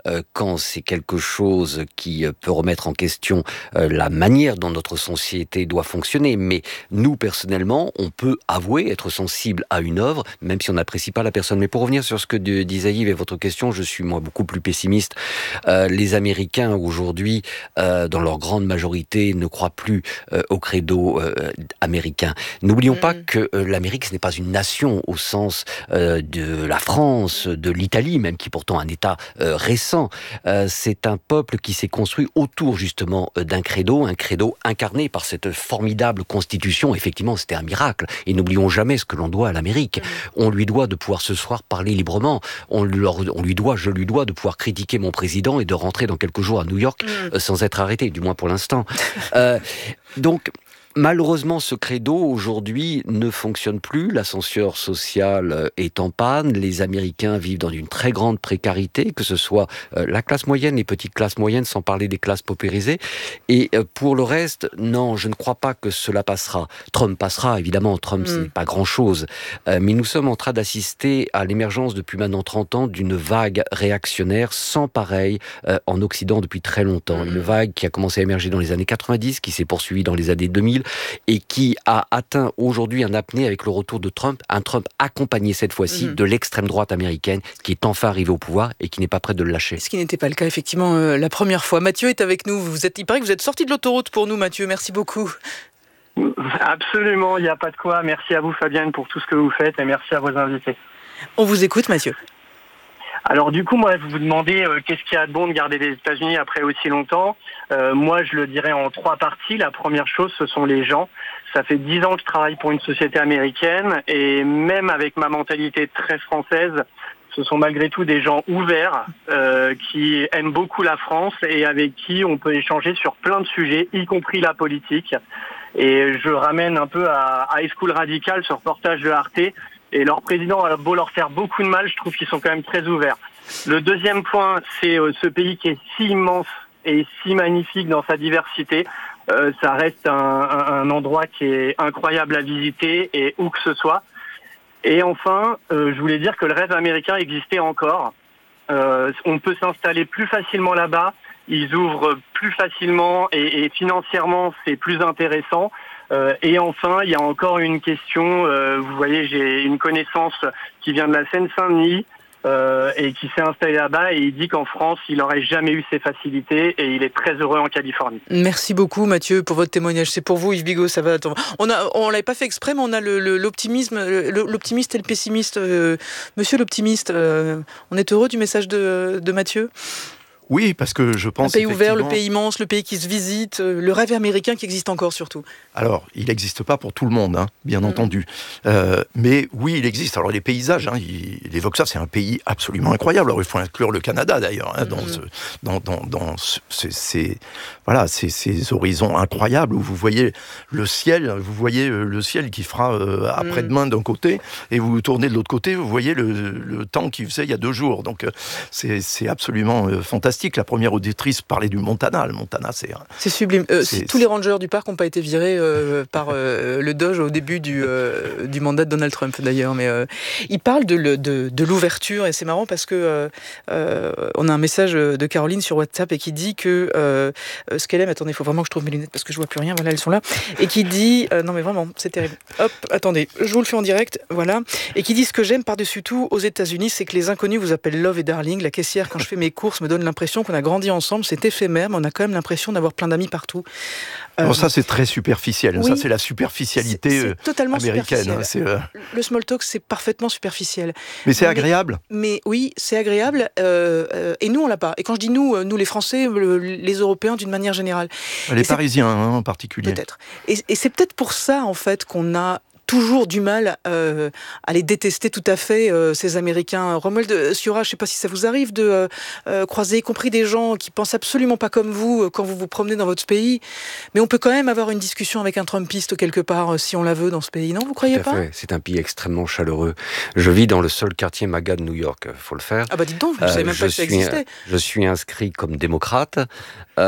euh, quand c'est quelque chose qui euh, peut remettre en question euh, la manière dont notre société doit fonctionner. Mais nous, personnellement, on peut avouer être sensible à une œuvre, même si on n'apprécie pas la personne. Mais pour revenir sur ce que disait Yves et votre question, je suis moi beaucoup plus pessimiste. Euh, les Américains, aujourd'hui, euh, dans leur grande majorité, ne croient plus euh, au credo euh, américain. N'oublions mmh. pas que euh, l'Amérique, ce n'est pas une nation au sens euh, de la France, de l'Italie, même qui est pourtant un État euh, récent. Euh, c'est un peuple qui s'est construit autour justement euh, d'un credo, un credo incarné par cette formidable constitution. Effectivement, c'était un miracle. Et n'oublions jamais ce que l'on doit à l'Amérique. Mmh. On lui doit de pouvoir ce soir parler librement. On, leur, on lui doit, je lui dois de pouvoir critiquer mon président et de rentrer dans quelques jours à New York mmh. euh, sans être arrêté, du moins pour l'instant. euh, donc, malheureusement, ce credo, aujourd'hui, ne fonctionne plus. L'ascenseur social est en panne. Les Américains vivent dans une très grande précarité, que ce soit la classe moyenne, les petites classes moyennes, sans parler des classes paupérisées. Et pour le reste, non, je ne crois pas que cela passera. Trump passera, évidemment. Trump, mm. ce n'est pas grand-chose. Mais nous sommes en train d'assister à l'émergence, depuis maintenant trente ans, d'une vague réactionnaire sans pareil en Occident depuis très longtemps. Mm. Une vague qui a commencé à émerger dans les années quatre-vingt-dix, qui s'est poursuivie dans les années deux mille, et qui a atteint aujourd'hui un apnée avec le retour de Trump, un Trump accompagné cette fois-ci mmh. de l'extrême droite américaine, qui est enfin arrivé au pouvoir et qui n'est pas prêt de le lâcher. Ce qui n'était pas le cas, effectivement, euh, la première fois. Mathieu est avec nous. Vous êtes, il paraît que vous êtes sorti de l'autoroute pour nous, Mathieu. Merci beaucoup. Absolument, il n'y a pas de quoi. Merci à vous, Fabienne, pour tout ce que vous faites et merci à vos invités. On vous écoute, Mathieu. Alors du coup, moi, vous vous demandez euh, qu'est-ce qu'il y a de bon de garder les États-Unis après aussi longtemps. Euh, moi, je le dirais en trois parties. La première chose, ce sont les gens. Ça fait dix ans que je travaille pour une société américaine et même avec ma mentalité très française, ce sont malgré tout des gens ouverts euh, qui aiment beaucoup la France et avec qui on peut échanger sur plein de sujets, y compris la politique. Et je ramène un peu à High School Radical, ce reportage de Arte. Et leur président a beau leur faire beaucoup de mal, je trouve qu'ils sont quand même très ouverts. Le deuxième point, c'est euh, ce pays qui est si immense et si magnifique dans sa diversité. Euh, ça reste un, un, un endroit qui est incroyable à visiter et où que ce soit. Et enfin, euh, je voulais dire que le rêve américain existait encore. Euh, on peut s'installer plus facilement là-bas. Ils ouvrent plus facilement et, et financièrement, c'est plus intéressant. Euh, et enfin, il y a encore une question. Euh, vous voyez, j'ai une connaissance qui vient de la Seine-Saint-Denis euh, et qui s'est installé là-bas et il dit qu'en France, il n'aurait jamais eu ces facilités et il est très heureux en Californie. Merci beaucoup, Mathieu, pour votre témoignage. C'est pour vous, Yves Bigot. Ça va. On a, on l'avait pas fait exprès, mais on a le, le, l'optimisme, le, l'optimiste et le pessimiste. Euh, monsieur l'optimiste, euh, on est heureux du message de, de Mathieu. Oui, parce que je pense... Le pays ouvert, le pays immense, le pays qui se visite, le rêve américain qui existe encore surtout. Alors, il n'existe pas pour tout le monde, hein, bien mmh. entendu. Euh, mais oui, il existe. Alors, les paysages, hein, il, il évoque ça, c'est un pays absolument incroyable. Alors, il faut inclure le Canada, d'ailleurs, hein, mmh. dans, ce, dans, dans, dans ce, ces, voilà, ces, ces horizons incroyables où vous voyez le ciel, vous voyez le ciel qui fera euh, après-demain d'un côté, et vous tournez de l'autre côté, vous voyez le, le temps qu'il faisait il y a deux jours. Donc, euh, c'est, c'est absolument euh, fantastique. La première auditrice parlait du Montana. Le Montana, c'est... C'est sublime. Euh, c'est, tous c'est... les rangers du parc n'ont pas été virés euh, par euh, le Doge au début du, euh, du mandat de Donald Trump, d'ailleurs. Mais euh, il parle de, le, de, de l'ouverture, et c'est marrant parce que euh, euh, on a un message de Caroline sur WhatsApp et qui dit que euh, ce qu'elle aime... Attendez, il faut vraiment que je trouve mes lunettes parce que je vois plus rien. Voilà, elles sont là. Et qui dit... Euh, non, mais vraiment, c'est terrible. Hop, attendez, je vous le fais en direct. Voilà. Et qui dit ce que j'aime par-dessus tout aux États-Unis, c'est que les inconnus vous appellent Love et Darling. La caissière, quand je fais mes courses, me donne l'impression qu'on a grandi ensemble, c'est éphémère, mais on a quand même l'impression d'avoir plein d'amis partout. Euh, bon, ça, c'est très superficiel. Oui, ça, c'est la superficialité c'est, c'est totalement américaine. Hein, c'est, euh... Le small talk, c'est parfaitement superficiel. Mais c'est mais, agréable. Mais oui, c'est agréable. Euh, euh, et nous, on l'a pas. Et quand je dis nous, nous les Français, le, les Européens d'une manière générale. Les et Parisiens, hein, en particulier. Peut-être. Et, et c'est peut-être pour ça, en fait, qu'on a toujours du mal euh, à les détester tout à fait, euh, ces Américains. Romuald Siora, je ne sais pas si ça vous arrive de euh, euh, croiser, y compris des gens qui pensent absolument pas comme vous euh, quand vous vous promenez dans votre pays, mais on peut quand même avoir une discussion avec un Trumpiste quelque part, euh, si on la veut, dans ce pays, non, vous croyez tout à pas fait. C'est un pays extrêmement chaleureux. Je vis dans le seul quartier MAGA de New York, il faut le faire. Ah bah dites donc, je ne savais euh, même pas que ça existait. Je suis inscrit comme démocrate,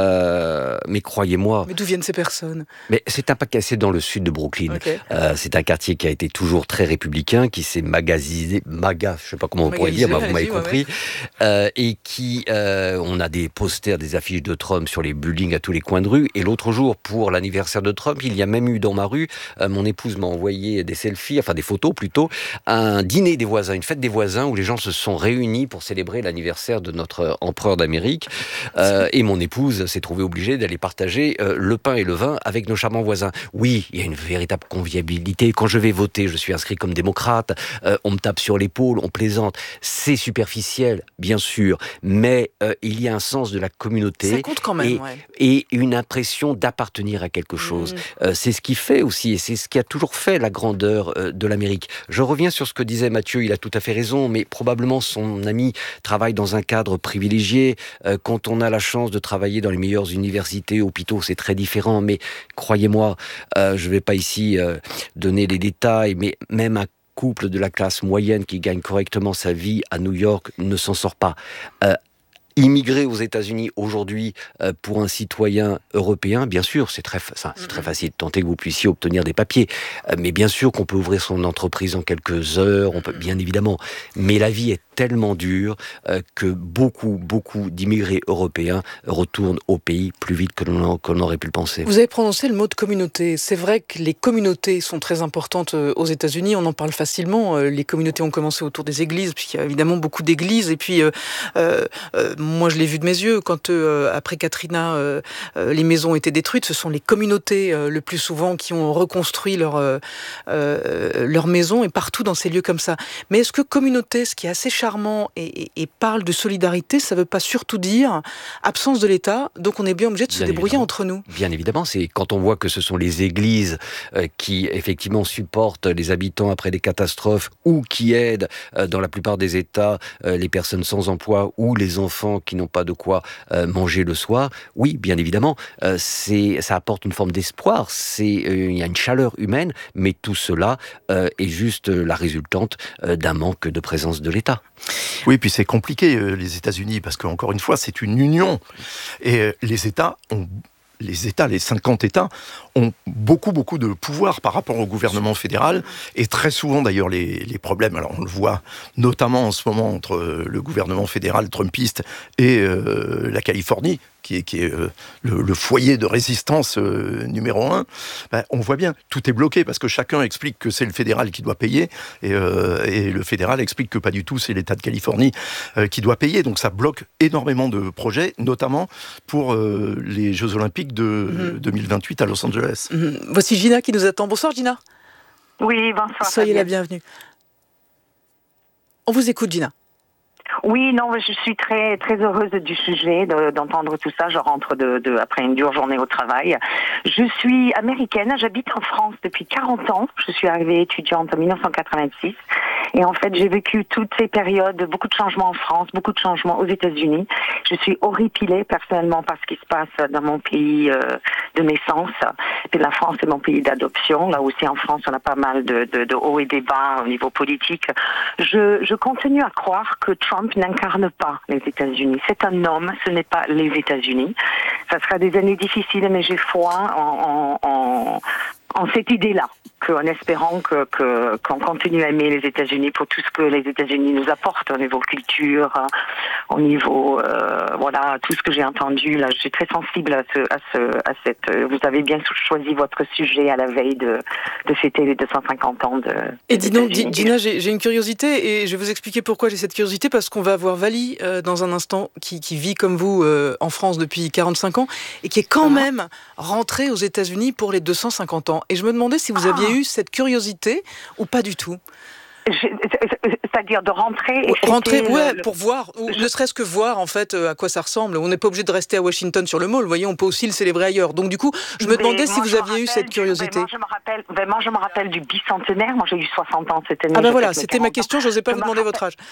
euh, mais croyez-moi... Mais d'où viennent ces personnes ? Mais c'est un paquet, c'est dans le sud de Brooklyn. Okay. Euh, c'est un quartier qui a été toujours très républicain, qui s'est magasiné, maga, je sais pas comment on pourrait dire, bah, vous m'avez compris, ouais, ouais. Euh, et qui, euh, on a des posters, des affiches de Trump sur les buildings à tous les coins de rue. Et l'autre jour, pour l'anniversaire de Trump, il y a même eu dans ma rue, euh, mon épouse m'a envoyé des selfies, enfin des photos plutôt, un dîner des voisins, une fête des voisins où les gens se sont réunis pour célébrer l'anniversaire de notre empereur d'Amérique. Euh, et mon épouse s'est trouvée obligée d'aller partager euh, le pain et le vin avec nos charmants voisins. Oui, il y a une véritable convivialité. Quand je vais voter, je suis inscrit comme démocrate, euh, on me tape sur l'épaule, on plaisante. C'est superficiel, bien sûr, mais euh, il y a un sens de la communauté. Ça compte quand même, et, ouais. et une impression d'appartenir à quelque chose. Mmh. Euh, c'est ce qui fait aussi, et c'est ce qui a toujours fait la grandeur euh, de l'Amérique. Je reviens sur ce que disait Mathieu, il a tout à fait raison, mais probablement son ami travaille dans un cadre privilégié. Euh, quand on a la chance de travailler dans les meilleures universités, hôpitaux, c'est très différent, mais croyez-moi, euh, je ne vais pas ici euh, donner les détails, mais même un couple de la classe moyenne qui gagne correctement sa vie à New York ne s'en sort pas. Euh, Immigrer aux États-Unis aujourd'hui euh, pour un citoyen européen, bien sûr, c'est très, ça, c'est très facile. Tenter que vous puissiez obtenir des papiers, euh, mais bien sûr qu'on peut ouvrir son entreprise en quelques heures, on peut, bien évidemment. Mais la vie est tellement dure euh, que beaucoup, beaucoup d'immigrés européens retournent au pays plus vite que l'on, que l'on aurait pu le penser. Vous avez prononcé le mot de communauté. C'est vrai que les communautés sont très importantes aux États-Unis. On en parle facilement. Les communautés ont commencé autour des églises, puisqu'il y a évidemment beaucoup d'églises. Et puis, euh, euh, moi, je l'ai vu de mes yeux. Quand, euh, après Katrina, euh, les maisons ont été détruites, ce sont les communautés, euh, le plus souvent, qui ont reconstruit leur, euh, euh, leur maison, et partout dans ces lieux comme ça. Mais est-ce que communauté, ce qui est assez charmant et, et, et parle de solidarité, ça ne veut pas surtout dire absence de l'État, donc on est bien obligé de se bien débrouiller évidemment. Entre nous. Bien évidemment, c'est quand on voit que ce sont les églises euh, qui effectivement supportent les habitants après des catastrophes ou qui aident euh, dans la plupart des États euh, les personnes sans emploi ou les enfants qui n'ont pas de quoi euh, manger le soir. Oui, bien évidemment, euh, c'est, ça apporte une forme d'espoir, c'est, euh, il y a une chaleur humaine, mais tout cela euh, est juste la résultante euh, d'un manque de présence de l'État. Oui, puis c'est compliqué, euh, les États-Unis, parce qu'encore une fois, c'est une union. Et euh, les États ont... Les États, les cinquante États, ont beaucoup, beaucoup de pouvoir par rapport au gouvernement fédéral. Et très souvent, d'ailleurs, les, les problèmes, alors on le voit notamment en ce moment entre le gouvernement fédéral trumpiste et euh, la Californie, qui est, qui est euh, le, le foyer de résistance euh, numéro un, ben, on voit bien, tout est bloqué, parce que chacun explique que c'est le fédéral qui doit payer, et, euh, et le fédéral explique que pas du tout, c'est l'État de Californie euh, qui doit payer. Donc ça bloque énormément de projets, notamment pour euh, les Jeux Olympiques de mmh. deux mille vingt-huit à Los Angeles. Mmh. Voici Gina qui nous attend. Bonsoir Gina. Oui, bonsoir. Soyez la bienvenue. On vous écoute, Gina. Oui, non, je suis très très heureuse du sujet, de, d'entendre tout ça. Je rentre de, de après une dure journée au travail. Je suis américaine, j'habite en France depuis quarante ans. Je suis arrivée étudiante en dix-neuf cent quatre-vingt-six. Et en fait, j'ai vécu toutes ces périodes, beaucoup de changements en France, beaucoup de changements aux États-Unis. Je suis horripilée personnellement par ce qui se passe dans mon pays euh, de naissance. Et la France est mon pays d'adoption. Là aussi, en France, on a pas mal de, de, de hauts et des bas au niveau politique. Je, je continue à croire que Trump n'incarne pas les États-Unis. C'est un homme, ce n'est pas les États-Unis. Ça sera des années difficiles, mais j'ai foi en, en, en, en cette idée-là, qu'en espérant que, que, qu'on continue à aimer les États-Unis pour tout ce que les États-Unis nous apportent au niveau culture, au niveau, euh, voilà, tout ce que j'ai entendu. Là, je suis très sensible à ce, à ce, à cette. Vous avez bien choisi votre sujet à la veille de, de fêter les deux cent cinquante ans de. Et dis donc, Gina, j'ai, j'ai une curiosité et je vais vous expliquer pourquoi j'ai cette curiosité, parce qu'on va avoir Vali euh, dans un instant qui, qui vit comme vous euh, en France depuis quarante-cinq ans et qui est quand ah. même rentré aux États-Unis pour les deux cent cinquante ans. Et je me demandais si vous aviez ah. eu cette curiosité ou pas du tout. Je, c'est-à-dire de rentrer et rentrer ouais le, pour voir ou je... ne serait-ce que voir en fait à quoi ça ressemble. On n'est pas obligé de rester à Washington sur le mall, vous voyez, on peut aussi le célébrer ailleurs. Donc du coup je me mais demandais si vous aviez eu cette curiosité. Moi je me rappelle vraiment je me rappelle du bicentenaire. Moi j'ai eu soixante ans cette année. Ah ben voilà, c'était ma question, je n'osais pas vous demander rappelle... votre âge.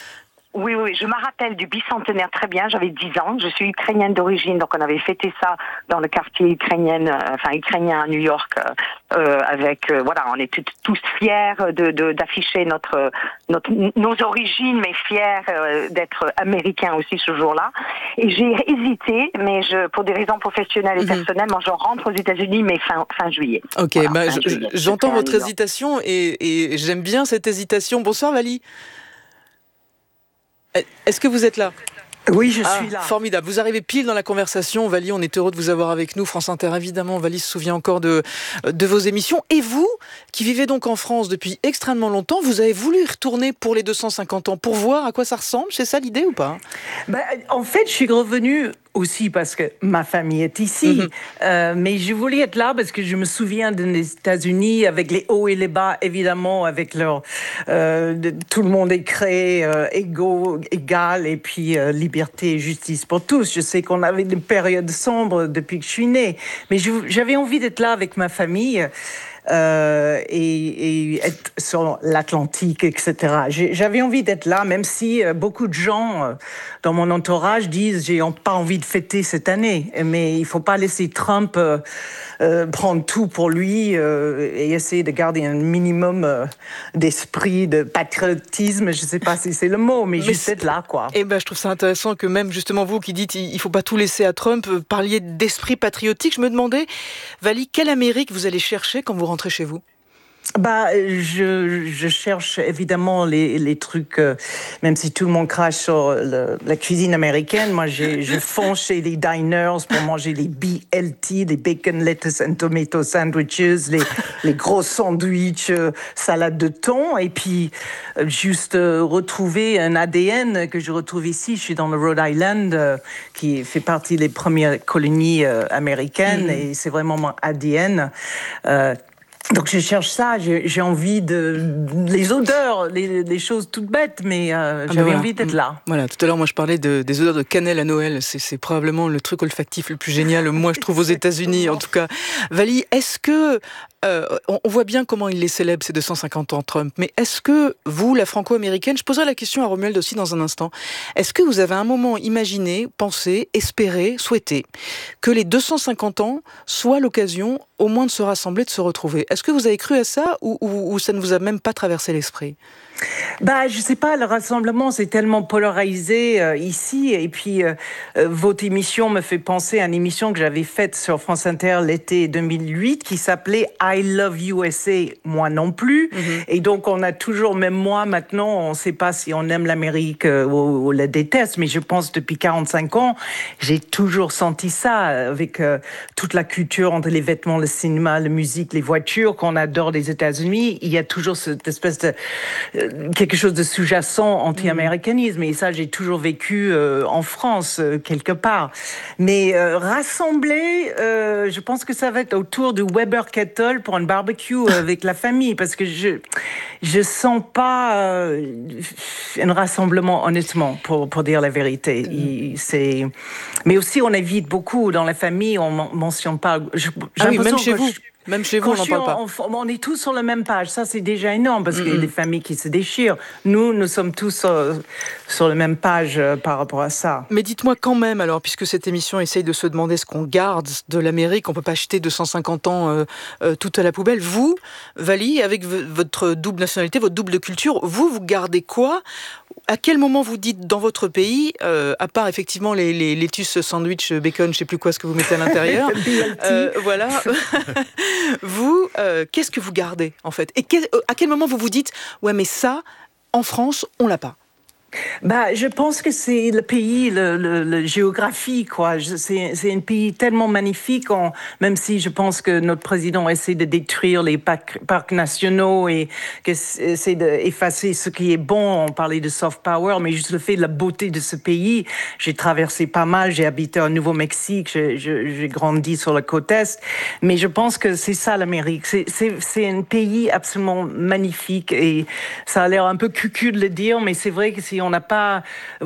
Oui, oui, je me rappelle du bicentenaire très bien. J'avais dix ans. Je suis ukrainienne d'origine, donc on avait fêté ça dans le quartier ukrainien, euh, enfin ukrainien à New York, euh, avec euh, voilà, on était tous fiers de, de d'afficher notre, notre nos origines, mais fiers euh, d'être américains aussi ce jour-là. Et j'ai hésité, mais je, pour des raisons professionnelles et mm-hmm. personnelles, moi je rentre aux États-Unis, mais fin fin juillet. Ok, voilà, bah, fin je, juillet. j'entends votre hésitation et, et j'aime bien cette hésitation. Bonsoir Vali. Est-ce que vous êtes là ? Oui, je ah, suis là. Formidable. Vous arrivez pile dans la conversation. Vali, on est heureux de vous avoir avec nous. France Inter, évidemment. Vali se souvient encore de, de vos émissions. Et vous, qui vivez donc en France depuis extrêmement longtemps, vous avez voulu y retourner pour les deux cent cinquante ans, pour voir à quoi ça ressemble. C'est ça l'idée ou pas ? Ben, en fait, je suis revenue aussi parce que ma famille est ici. Mm-hmm. Euh, mais je voulais être là parce que je me souviens des États-Unis avec les hauts et les bas, évidemment, avec leur... Euh, de, tout le monde est créé euh, égaux, égal, et puis euh, liberté et justice pour tous. Je sais qu'on avait des périodes sombres depuis que je suis née. Mais je, j'avais envie d'être là avec ma famille. Euh, et, et être sur l'Atlantique, et cetera. J'ai, j'avais envie d'être là, même si euh, beaucoup de gens euh, dans mon entourage disent j'ai pas envie de fêter cette année. Mais il faut pas laisser Trump euh, euh, prendre tout pour lui euh, et essayer de garder un minimum euh, d'esprit, de patriotisme. Je sais pas si c'est le mot, mais, mais juste être là, quoi. Et ben, je trouve ça intéressant que même justement vous qui dites il faut pas tout laisser à Trump, parliez d'esprit patriotique. Je me demandais, Vali, quelle Amérique vous allez chercher quand vous rentrez chez vous ? Bah, je, je cherche évidemment les, les trucs, euh, même si tout le monde crache sur le, la cuisine américaine, moi j'ai, je fonce chez les diners pour manger les B L T, les Bacon, Lettuce and Tomato Sandwiches, les, les gros sandwichs, euh, salade de thon, et puis euh, juste euh, retrouver un A D N que je retrouve ici. Je suis dans le Rhode Island, euh, qui fait partie des premières colonies euh, américaines, mmh. et c'est vraiment mon A D N. Euh, Donc je cherche ça, j'ai, j'ai envie de... Les odeurs, les, les choses toutes bêtes, mais euh, j'avais ah ben voilà. envie d'être là. Voilà, tout à l'heure, moi je parlais de, des odeurs de cannelle à Noël. C'est, c'est probablement le truc olfactif le plus génial, moi je trouve aux États-Unis en tout cas. Vali, est-ce que... Euh, on, on voit bien comment il les célèbre, ces deux cent cinquante ans Trump, mais est-ce que vous, la franco-américaine, je poserai la question à Romuald aussi dans un instant, est-ce que vous avez un moment imaginé, pensé, espéré, souhaité que les deux cent cinquante ans soient l'occasion au moins de se rassembler, de se retrouver ? Est-ce que vous avez cru à ça ou, ou, ou ça ne vous a même pas traversé l'esprit ? Bah, je sais pas, le rassemblement, c'est tellement polarisé euh, ici. Et puis, euh, euh, votre émission me fait penser à une émission que j'avais faite sur France Inter l'été deux mille huit qui s'appelait I Love U S A, moi non plus. Mm-hmm. Et donc, on a toujours, même moi maintenant, on sait pas si on aime l'Amérique euh, ou, ou la déteste, mais je pense depuis quarante-cinq ans, j'ai toujours senti ça avec euh, toute la culture entre les vêtements, le cinéma, la musique, les voitures qu'on adore des États-Unis. Il y a toujours cette espèce de... Euh, quelque chose de sous-jacent anti-américanisme, et ça j'ai toujours vécu euh, en France euh, quelque part. Mais euh, rassembler, euh, je pense que ça va être autour du Weber Kettle pour un barbecue avec la famille, parce que je je sens pas euh, un rassemblement honnêtement, pour pour dire la vérité. Il, c'est mais aussi on évite beaucoup dans la famille, on mentionne pas. Je, ah oui, même chez vous. Je, Même chez vous, on n'en parle pas. On, on est tous sur la même page. Ça, c'est déjà énorme parce mm-hmm. qu'il y a des familles qui se déchirent. Nous, nous sommes tous euh, sur la même page euh, par rapport à ça. Mais dites-moi quand même, alors, puisque cette émission essaye de se demander ce qu'on garde de l'Amérique, on ne peut pas jeter deux cent cinquante ans euh, euh, tout à la poubelle. Vous, Vali, avec v- votre double nationalité, votre double culture, vous, vous gardez quoi ? À quel moment vous dites dans votre pays, euh, à part effectivement les, les lettuce, sandwich, bacon, je ne sais plus quoi ce que vous mettez à l'intérieur, euh, voilà, vous, euh, qu'est-ce que vous gardez en fait ? Et quel, à quel moment vous vous dites, ouais mais ça, en France, on l'a pas ? Bah, je pense que c'est le pays, le, le, le géographie, quoi. Je, c'est, c'est un pays tellement magnifique, on, même si je pense que notre président essaie de détruire les parcs, parcs nationaux et que essaie d'effacer ce qui est bon. On parlait de soft power, mais juste le fait de la beauté de ce pays. J'ai traversé pas mal, j'ai habité au Nouveau-Mexique, j'ai, j'ai grandi sur la côte Est, mais je pense que c'est ça l'Amérique. C'est, c'est, c'est un pays absolument magnifique et ça a l'air un peu cucu de le dire, mais c'est vrai que si si on n'a pas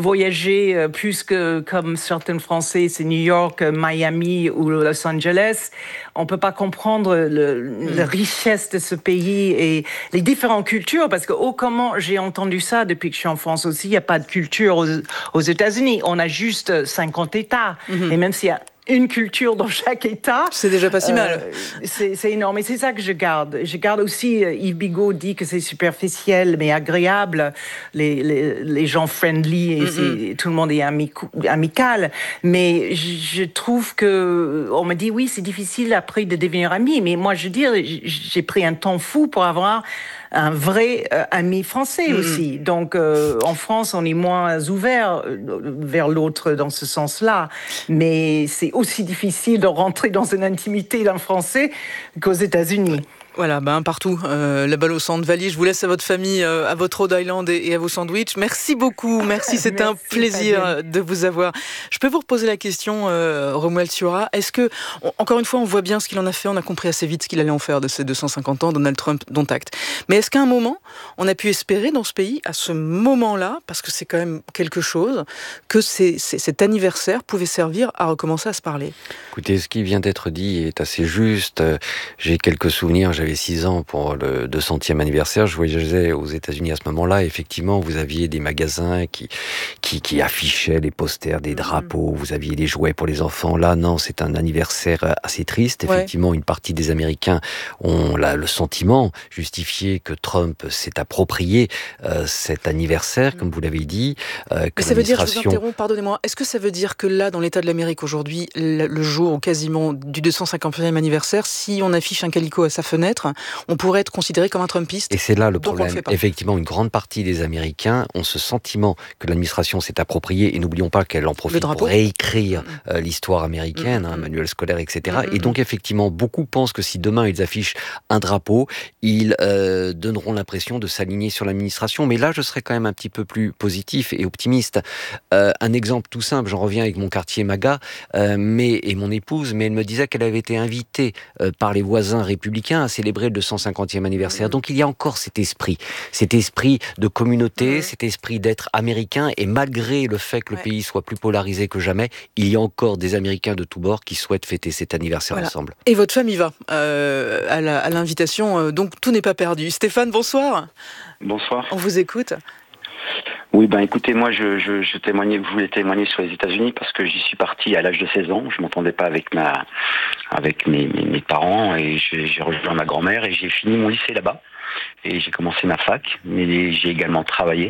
voyagé plus que comme certains Français, c'est New York, Miami ou Los Angeles, on peut pas comprendre le, mm. la richesse de ce pays et les différentes cultures, parce que oh, comment j'ai entendu ça depuis que je suis en France aussi, il n'y a pas de culture aux, aux États-Unis, on a juste cinquante États, mm-hmm. et même s'il y a une culture dans chaque État. C'est déjà pas si mal. Euh, c'est, c'est énorme. Et c'est ça que je garde. Je garde aussi, euh, Yves Bigot dit que c'est superficiel, mais agréable. Les, les, les gens friendly, et mm-hmm. c'est, tout le monde est amico, amical. Mais je, je trouve que, on me dit, oui, c'est difficile après de devenir ami. Mais moi, je veux dire, j'ai pris un temps fou pour avoir un vrai euh, ami français mmh. aussi. Donc, euh, en France, on est moins ouvert euh, vers l'autre dans ce sens-là. Mais c'est aussi difficile de rentrer dans une intimité d'un Français qu'aux États-Unis. Voilà, ben partout, euh, la balle au centre. Valie, je vous laisse à votre famille, euh, à votre Rhode Island et, et à vos sandwichs. Merci beaucoup, merci, c'était merci, un plaisir Fabien. de vous avoir. Je peux vous reposer la question, euh, Romuald Siora. Est-ce que, on, encore une fois, on voit bien ce qu'il en a fait, on a compris assez vite ce qu'il allait en faire de ces deux cent cinquante ans, Donald Trump, dont acte. Mais est-ce qu'à un moment, on a pu espérer dans ce pays, à ce moment-là, parce que c'est quand même quelque chose, que c'est, c'est, cet anniversaire pouvait servir à recommencer à se parler? Écoutez, ce qui vient d'être dit est assez juste. J'ai quelques souvenirs, j'avais six ans pour le deux centième anniversaire. Je voyageais aux États-Unis à ce moment-là. Effectivement, vous aviez des magasins qui, qui, qui affichaient les posters, des drapeaux. Vous aviez des jouets pour les enfants. Là, non, c'est un anniversaire assez triste. Effectivement, ouais. Une partie des Américains ont là, le sentiment justifié que Trump s'est approprié euh, cet anniversaire, comme vous l'avez dit. Euh, que Mais ça veut dire, je vous interromps, pardonnez-moi, est-ce que ça veut dire que là, dans l'État de l'Amérique aujourd'hui, le, le jour quasiment du deux cent cinquantième anniversaire, si on affiche un calicot à sa fenêtre, on pourrait être considéré comme un Trumpiste. Et c'est là le problème. Le Effectivement, une grande partie des Américains ont ce sentiment que l'administration s'est appropriée, et n'oublions pas qu'elle en profite pour réécrire mmh. euh, l'histoire américaine, mmh. hein, manuel scolaire, et cetera. Mmh. Et donc, effectivement, beaucoup pensent que si demain ils affichent un drapeau, ils euh, donneront l'impression de s'aligner sur l'administration. Mais là, je serais quand même un petit peu plus positif et optimiste. Euh, un exemple tout simple, j'en reviens avec mon quartier MAGA euh, mais, et mon épouse, mais elle me disait qu'elle avait été invitée euh, par les voisins républicains à célébrer le deux cent cinquantième anniversaire. Mmh. Donc il y a encore cet esprit, cet esprit de communauté, mmh. cet esprit d'être américain, et malgré le fait que le ouais. pays soit plus polarisé que jamais, il y a encore des Américains de tous bords qui souhaitent fêter cet anniversaire voilà. ensemble. Et votre femme y va euh, à, la, à l'invitation, euh, donc tout n'est pas perdu. Stéphane, bonsoir. Bonsoir. On vous écoute. Oui, ben écoutez, moi je, je, je témoignais, je voulais témoigner sur les États-Unis parce que j'y suis parti à l'âge de seize ans. Je m'entendais pas avec ma, avec mes, mes, mes parents, et j'ai, j'ai rejoint ma grand-mère et j'ai fini mon lycée là-bas. Et j'ai commencé ma fac, mais j'ai également travaillé.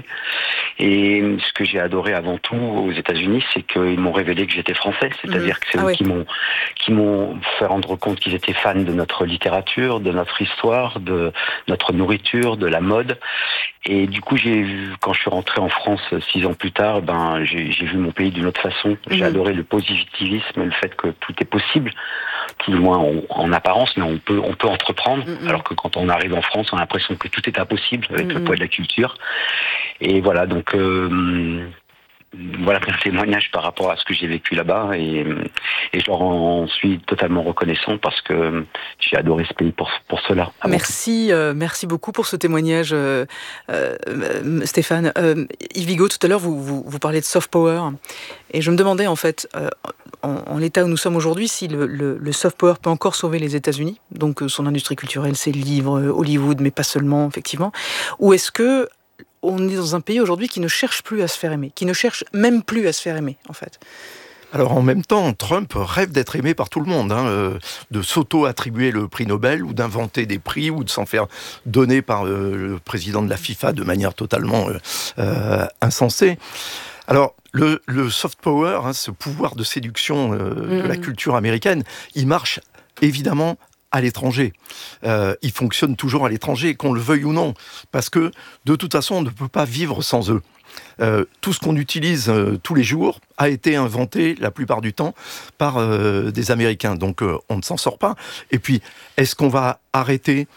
Et ce que j'ai adoré avant tout aux États-Unis, c'est qu'ils m'ont révélé que j'étais français. C'est-à-dire mmh. que c'est ah eux oui. qui m'ont qui m'ont fait rendre compte qu'ils étaient fans de notre littérature, de notre histoire, de notre nourriture, de la mode. Et du coup, j'ai vu, quand je suis rentré en France six ans plus tard, ben j'ai, j'ai vu mon pays d'une autre façon. Mmh. J'ai adoré le positivisme, le fait que tout est possible, tout du moins en, en apparence, mais on peut on peut entreprendre. Mmh. Alors que quand on arrive en France, on a l'impression que tout est impossible avec mmh. le poids de la culture. Et voilà, donc euh, voilà un témoignage par rapport à ce que j'ai vécu là-bas, et, et je leur en suis totalement reconnaissant parce que j'ai adoré ce pays pour, pour cela. Merci, euh, merci beaucoup pour ce témoignage, euh, euh, Stéphane. Euh, Yves Bigot, tout à l'heure, vous, vous, vous parlez de soft power, et je me demandais en fait, euh, en, en l'état où nous sommes aujourd'hui, si le, le, le soft power peut encore sauver les États-Unis, donc euh, son industrie culturelle, ses livres, euh, Hollywood, mais pas seulement, effectivement, ou est-ce que on est dans un pays aujourd'hui qui ne cherche plus à se faire aimer, qui ne cherche même plus à se faire aimer, en fait? Alors en même temps, Trump rêve d'être aimé par tout le monde, hein, euh, de s'auto-attribuer le prix Nobel, ou d'inventer des prix, ou de s'en faire donner par euh, le président de la FIFA de manière totalement euh, euh, insensée. Alors, le, le soft power, hein, ce pouvoir de séduction euh, mmh. de la culture américaine, il marche évidemment à l'étranger. Euh, ils fonctionnent toujours à l'étranger, qu'on le veuille ou non, parce que de toute façon, on ne peut pas vivre sans eux. Euh, tout ce qu'on utilise euh, tous les jours a été inventé la plupart du temps par euh, des Américains, donc euh, on ne s'en sort pas. Et puis, est-ce qu'on va arrêter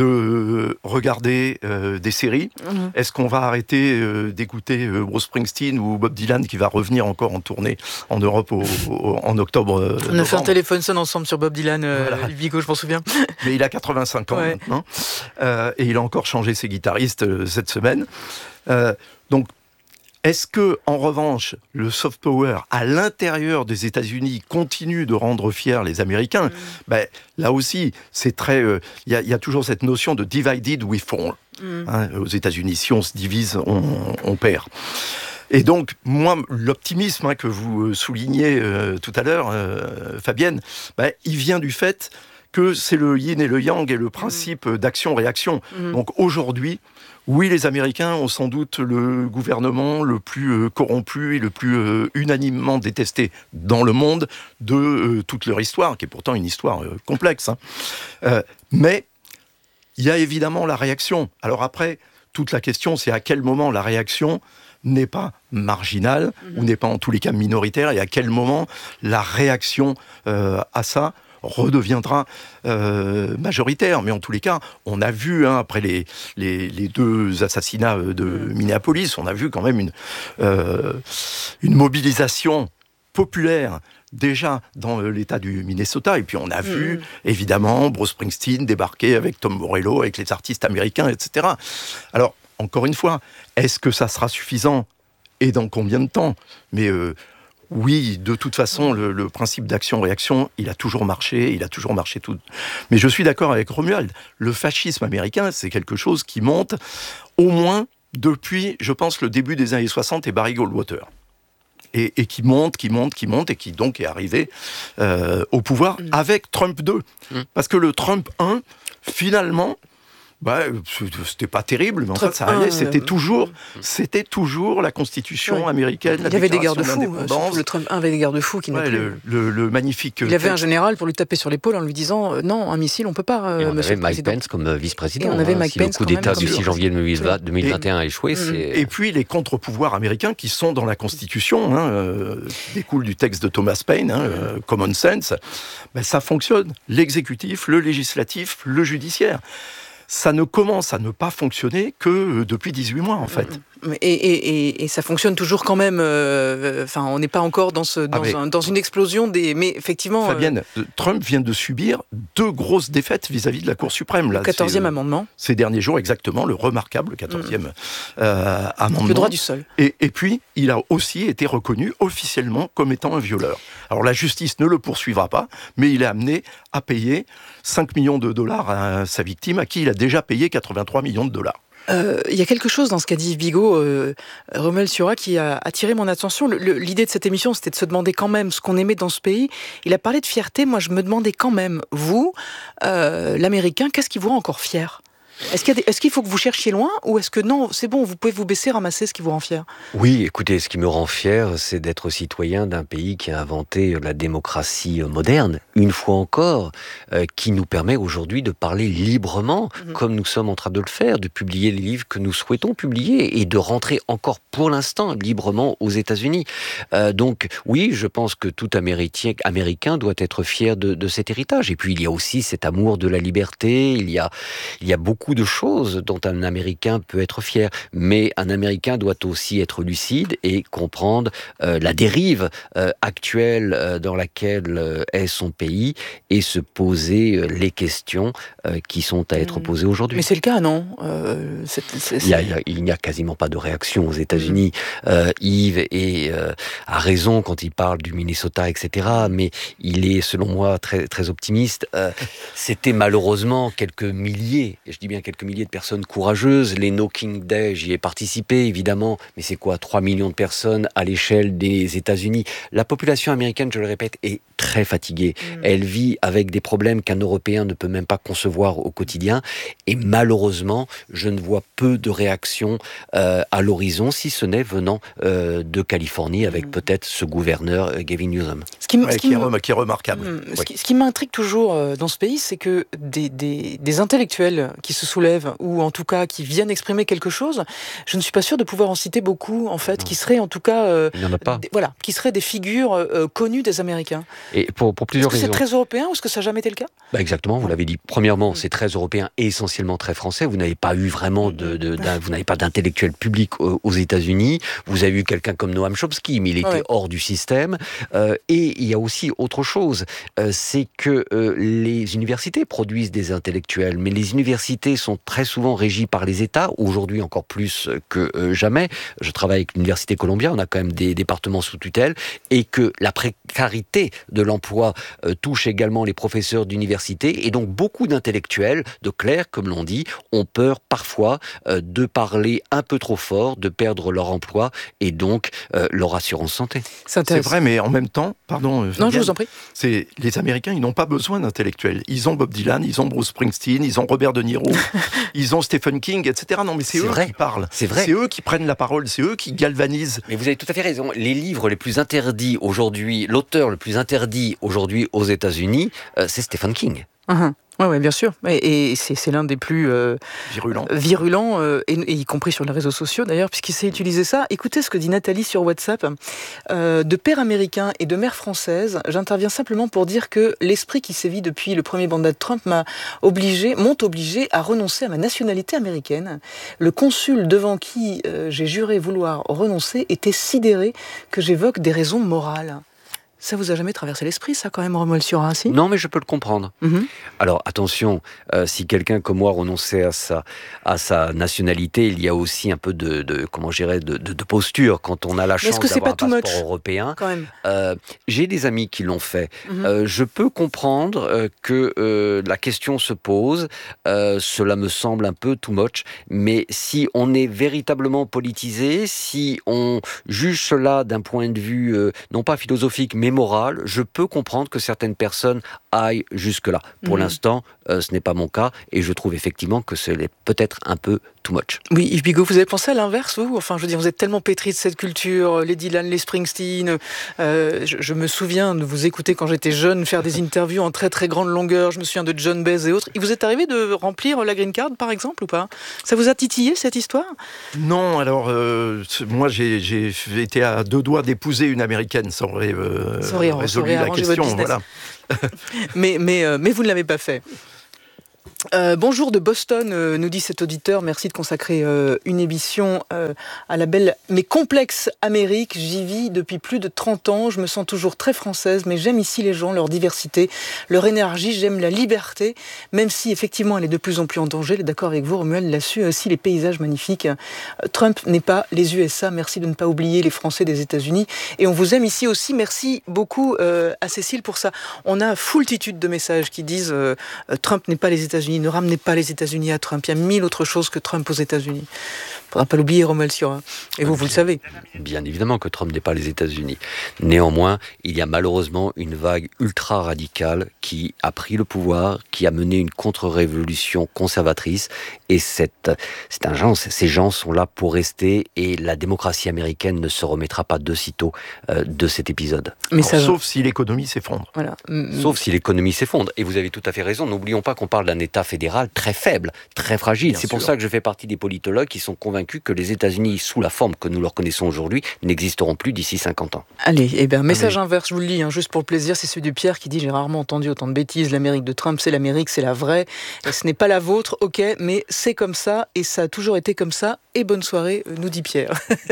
de regarder euh, des séries? Mmh. Est-ce qu'on va arrêter euh, d'écouter euh, Bruce Springsteen ou Bob Dylan, qui va revenir encore en tournée en Europe au, au, en octobre euh, On a fait un téléphone sonne ensemble sur Bob Dylan, euh, voilà. Vigo, je m'en souviens. Mais il a quatre-vingt-cinq ans ouais. maintenant, euh, et il a encore changé ses guitaristes euh, cette semaine. Euh, donc, Est-ce que, en revanche, le soft power à l'intérieur des États-Unis continue de rendre fiers les Américains? mmh. ben, Là aussi, c'est très. Il euh, y, y a toujours cette notion de divided we fall. Mmh. Hein, aux États-Unis, si on se divise, on, on perd. Et donc, moi, l'optimisme hein, que vous soulignez euh, tout à l'heure, euh, Fabienne, ben, il vient du fait que c'est le yin et le yang et le principe mmh. d'action-réaction. Mmh. Donc aujourd'hui, oui, les Américains ont sans doute le gouvernement le plus euh, corrompu et le plus euh, unanimement détesté dans le monde de euh, toute leur histoire, qui est pourtant une histoire euh, complexe. Hein. Euh, mais il y a évidemment la réaction. Alors après, toute la question, c'est à quel moment la réaction n'est pas marginale, mmh. ou n'est pas en tous les cas minoritaire, et à quel moment la réaction euh, à ça redeviendra euh, majoritaire. Mais en tous les cas, on a vu, hein, après les, les, les deux assassinats de Minneapolis, on a vu quand même une, euh, une mobilisation populaire déjà dans l'État du Minnesota. Et puis on a vu, mmh. évidemment, Bruce Springsteen débarquer avec Tom Morello, avec les artistes américains, et cetera. Alors, encore une fois, est-ce que ça sera suffisant? Et dans combien de temps? Mais... Euh, Oui, de toute façon, le, le principe d'action-réaction, il a toujours marché, il a toujours marché tout. Mais je suis d'accord avec Romuald, le fascisme américain, c'est quelque chose qui monte au moins depuis, je pense, le début des années soixante et Barry Goldwater. Et, et qui monte, qui monte, qui monte, et qui donc est arrivé euh, au pouvoir mmh. avec Trump deux. Mmh. Parce que le Trump un, finalement... Bah, c'était pas terrible, mais en fait, ça allait. C'était toujours, c'était toujours la Constitution ouais. américaine. Il y avait des garde-fous. Le Trump un avait des garde-fous qui ouais, le, le, le magnifique. Il avait un général pour lui taper sur l'épaule en lui disant euh, non, un missile, on peut pas. Euh, et on monsieur avait Mike Pence comme vice-président. Et on avait hein, Mike si Pence le coup d'État du six janvier deux mille vingt et un a échoué, et, c'est. Et puis les contre-pouvoirs américains qui sont dans la Constitution, hein, euh, découlent du texte de Thomas Paine, hein, euh, Common Sense. Ben, ça fonctionne. L'exécutif, le législatif, le judiciaire. Ça ne commence à ne pas fonctionner que depuis dix-huit mois, en fait. Et, et, et, et ça fonctionne toujours quand même. Euh, enfin, on n'est pas encore dans, ce, dans, ah mais, un, dans une explosion des. Mais effectivement. Fabienne, euh, Trump vient de subir deux grosses défaites vis-à-vis de la Cour suprême. Là, le quatorzième amendement. Ces derniers jours, exactement, le remarquable quatorzième mmh. euh, amendement. Le droit du sol. Et, et puis, il a aussi été reconnu officiellement comme étant un violeur. Alors, la justice ne le poursuivra pas, mais il est amené à payer cinq millions de dollars à sa victime, à qui il a déjà payé quatre-vingt-trois millions de dollars. Il euh, y a quelque chose dans ce qu'a dit Yves Bigot, euh, Romuald Siora, qui a attiré mon attention. Le, le, l'idée de cette émission, c'était de se demander quand même ce qu'on aimait dans ce pays. Il a parlé de fierté. Moi, je me demandais quand même, vous, euh, l'Américain, qu'est-ce qui vous rend encore fier ? Est-ce qu'il y a des, est-ce qu'il faut que vous cherchiez loin, ou est-ce que non, c'est bon, vous pouvez vous baisser, ramasser ce qui vous rend fier? Oui, écoutez, ce qui me rend fier, c'est d'être citoyen d'un pays qui a inventé la démocratie moderne, une fois encore, euh, qui nous permet aujourd'hui de parler librement, mmh. comme nous sommes en train de le faire, de publier les livres que nous souhaitons publier et de rentrer encore pour l'instant librement aux États-Unis. Euh, donc oui, je pense que tout Américain, Américain doit être fier de, de cet héritage. Et puis il y a aussi cet amour de la liberté, il y a, il y a beaucoup de choses dont un Américain peut être fier, mais un Américain doit aussi être lucide et comprendre euh, la dérive euh, actuelle euh, dans laquelle euh, est son pays et se poser euh, les questions euh, qui sont à être posées aujourd'hui. Mais c'est le cas, non euh, c'est, c'est, c'est... Il, y a, il, y a, il n'y a quasiment pas de réaction aux États-Unis. Mmh. Euh, Yves est, euh, a raison quand il parle du Minnesota, et cetera, mais il est, selon moi, très, très optimiste. Euh, c'était malheureusement quelques milliers, et je dis bien quelques milliers de personnes courageuses. Les No King Day, j'y ai participé, évidemment, mais c'est quoi, trois millions de personnes à l'échelle des États-Unis. La population américaine, je le répète, est très fatiguée. Mmh. Elle vit avec des problèmes qu'un Européen ne peut même pas concevoir au quotidien, et malheureusement, je ne vois peu de réactions euh, à l'horizon, si ce n'est venant euh, de Californie, avec mmh. peut-être ce gouverneur euh, Gavin Newsom. Ce qui, ouais, ce qui, qui, est, qui est remarquable. Mmh. Oui. Ce, qui, ce qui m'intrigue toujours euh, dans ce pays, c'est que des, des, des intellectuels qui se soulèvent, ou en tout cas qui viennent exprimer quelque chose, je ne suis pas sûre de pouvoir en citer beaucoup, en fait, non. qui seraient en tout cas... Euh, Il n'y en a pas. Des, voilà, qui seraient des figures euh, connues des Américains. Et pour, pour plusieurs est-ce que raisons. c'est très européen ou est-ce que ça n'a jamais été le cas? Bah exactement, vous l'avez dit. Premièrement, c'est très européen et essentiellement très français. Vous n'avez pas eu vraiment de, de d'un, vous n'avez pas d'intellectuel public aux, aux États-Unis. Vous avez eu quelqu'un comme Noam Chomsky, mais il était ouais. hors du système. Euh, et il y a aussi autre chose, euh, c'est que euh, les universités produisent des intellectuels, mais les universités sont très souvent régies par les États. Aujourd'hui encore plus que euh, jamais. Je travaille avec l'université Columbia, on a quand même des départements sous tutelle, et que la précarité de l'emploi euh, touche également les professeurs d'université, et donc beaucoup d'intellectuels, de clercs, comme l'on dit, ont peur parfois euh, de parler un peu trop fort, de perdre leur emploi et donc euh, leur assurance santé. C'est, c'est vrai, mais en même temps, pardon, non, Viviane, je vous en prie. C'est les Américains, ils n'ont pas besoin d'intellectuels. Ils ont Bob Dylan, ils ont Bruce Springsteen, ils ont Robert De Niro, ils ont Stephen King, et cetera. Non, mais c'est, c'est eux vrai. qui parlent. C'est vrai. C'est eux qui prennent la parole, c'est eux qui galvanisent. Mais vous avez tout à fait raison. Les livres les plus interdits aujourd'hui, l'auteur le plus interdit aujourd'hui aux États-Unis, euh, c'est Stephen King. Uh-huh. Oui, ouais, bien sûr. Et, et c'est, c'est l'un des plus euh, virulents, virulents euh, et, et y compris sur les réseaux sociaux d'ailleurs, puisqu'il sait utiliser ça. Écoutez ce que dit Nathalie sur WhatsApp. Euh, de père américain et de mère française, j'interviens simplement pour dire que l'esprit qui sévit depuis le premier mandat de Trump m'a obligé, m'ont obligé à renoncer à ma nationalité américaine. Le consul devant qui euh, j'ai juré vouloir renoncer était sidéré que j'évoque des raisons morales. Ça vous a jamais traversé l'esprit, ça, quand même, Romuald Siorasi ? Non, mais je peux le comprendre. Mm-hmm. Alors, attention, euh, si quelqu'un comme moi renonçait à sa, à sa nationalité, il y a aussi un peu de, de comment je dirais, de, de, de posture quand on a la chance d'avoir un passeport européen. Quand même. Euh, j'ai des amis qui l'ont fait. Mm-hmm. Euh, je peux comprendre euh, que euh, la question se pose. Euh, cela me semble un peu too much. Mais si on est véritablement politisé, si on juge cela d'un point de vue, euh, non pas philosophique, mais morale, je peux comprendre que certaines personnes aillent jusque-là. Pour mmh. l'instant, euh, ce n'est pas mon cas, et je trouve effectivement que c'est peut-être un peu too much. Oui, Yves Bigot, vous avez pensé à l'inverse, vous ? Enfin, je veux dire, vous êtes tellement pétri de cette culture, les Dylan, les Springsteen. Euh, je, je me souviens de vous écouter quand j'étais jeune, faire des interviews en très très grande longueur. Je me souviens de John Baez et autres. Il vous est arrivé de remplir la green card, par exemple, ou pas ? Ça vous a titillé, cette histoire ? Non, alors, euh, moi, j'ai, j'ai été à deux doigts d'épouser une Américaine, sans aurait euh, résolu la question. Voilà. mais, mais, euh, mais vous ne l'avez pas fait. Euh, bonjour de Boston, euh, nous dit cet auditeur. Merci de consacrer euh, une émission euh, à la belle mais complexe Amérique. J'y vis depuis plus de trente ans. Je me sens toujours très française, mais j'aime ici les gens, leur diversité, leur énergie. J'aime la liberté, même si effectivement elle est de plus en plus en danger. Elle est d'accord avec vous, Romuald, là-dessus. Aussi les paysages magnifiques. Euh, Trump n'est pas les U S A. Merci de ne pas oublier les Français des États-Unis. Et on vous aime ici aussi. Merci beaucoup euh, à Cécile pour ça. On a foultitude de messages qui disent euh, Trump n'est pas les États-Unis. Ne ramenez pas les États-Unis à Trump. Il y a mille autres choses que Trump aux États-Unis. Il ne faudra pas l'oublier, Romuald Siorasi. Et vous, vous le savez. Bien évidemment que Trump n'est pas les États-Unis. Néanmoins, il y a malheureusement une vague ultra-radicale qui a pris le pouvoir, qui a mené une contre-révolution conservatrice. Et cette, c'est un genre, ces gens sont là pour rester. Et la démocratie américaine ne se remettra pas de sitôt euh, de cet épisode. Mais ça... Sauf si l'économie s'effondre. Voilà. Sauf si l'économie s'effondre. Et vous avez tout à fait raison. N'oublions pas qu'on parle d'un État fédéral très faible, très fragile. Bien C'est sûr. Pour ça que je fais partie des politologues qui sont convaincus que les États-Unis, sous la forme que nous leur connaissons aujourd'hui, n'existeront plus d'ici cinquante ans. Allez, eh bien, message ah, mais... inverse, je vous le lis, hein, juste pour le plaisir, c'est celui de Pierre qui dit « J'ai rarement entendu autant de bêtises, l'Amérique de Trump, c'est l'Amérique, c'est la vraie, et ce n'est pas la vôtre, ok, mais c'est comme ça, et ça a toujours été comme ça, et bonne soirée, nous dit Pierre. »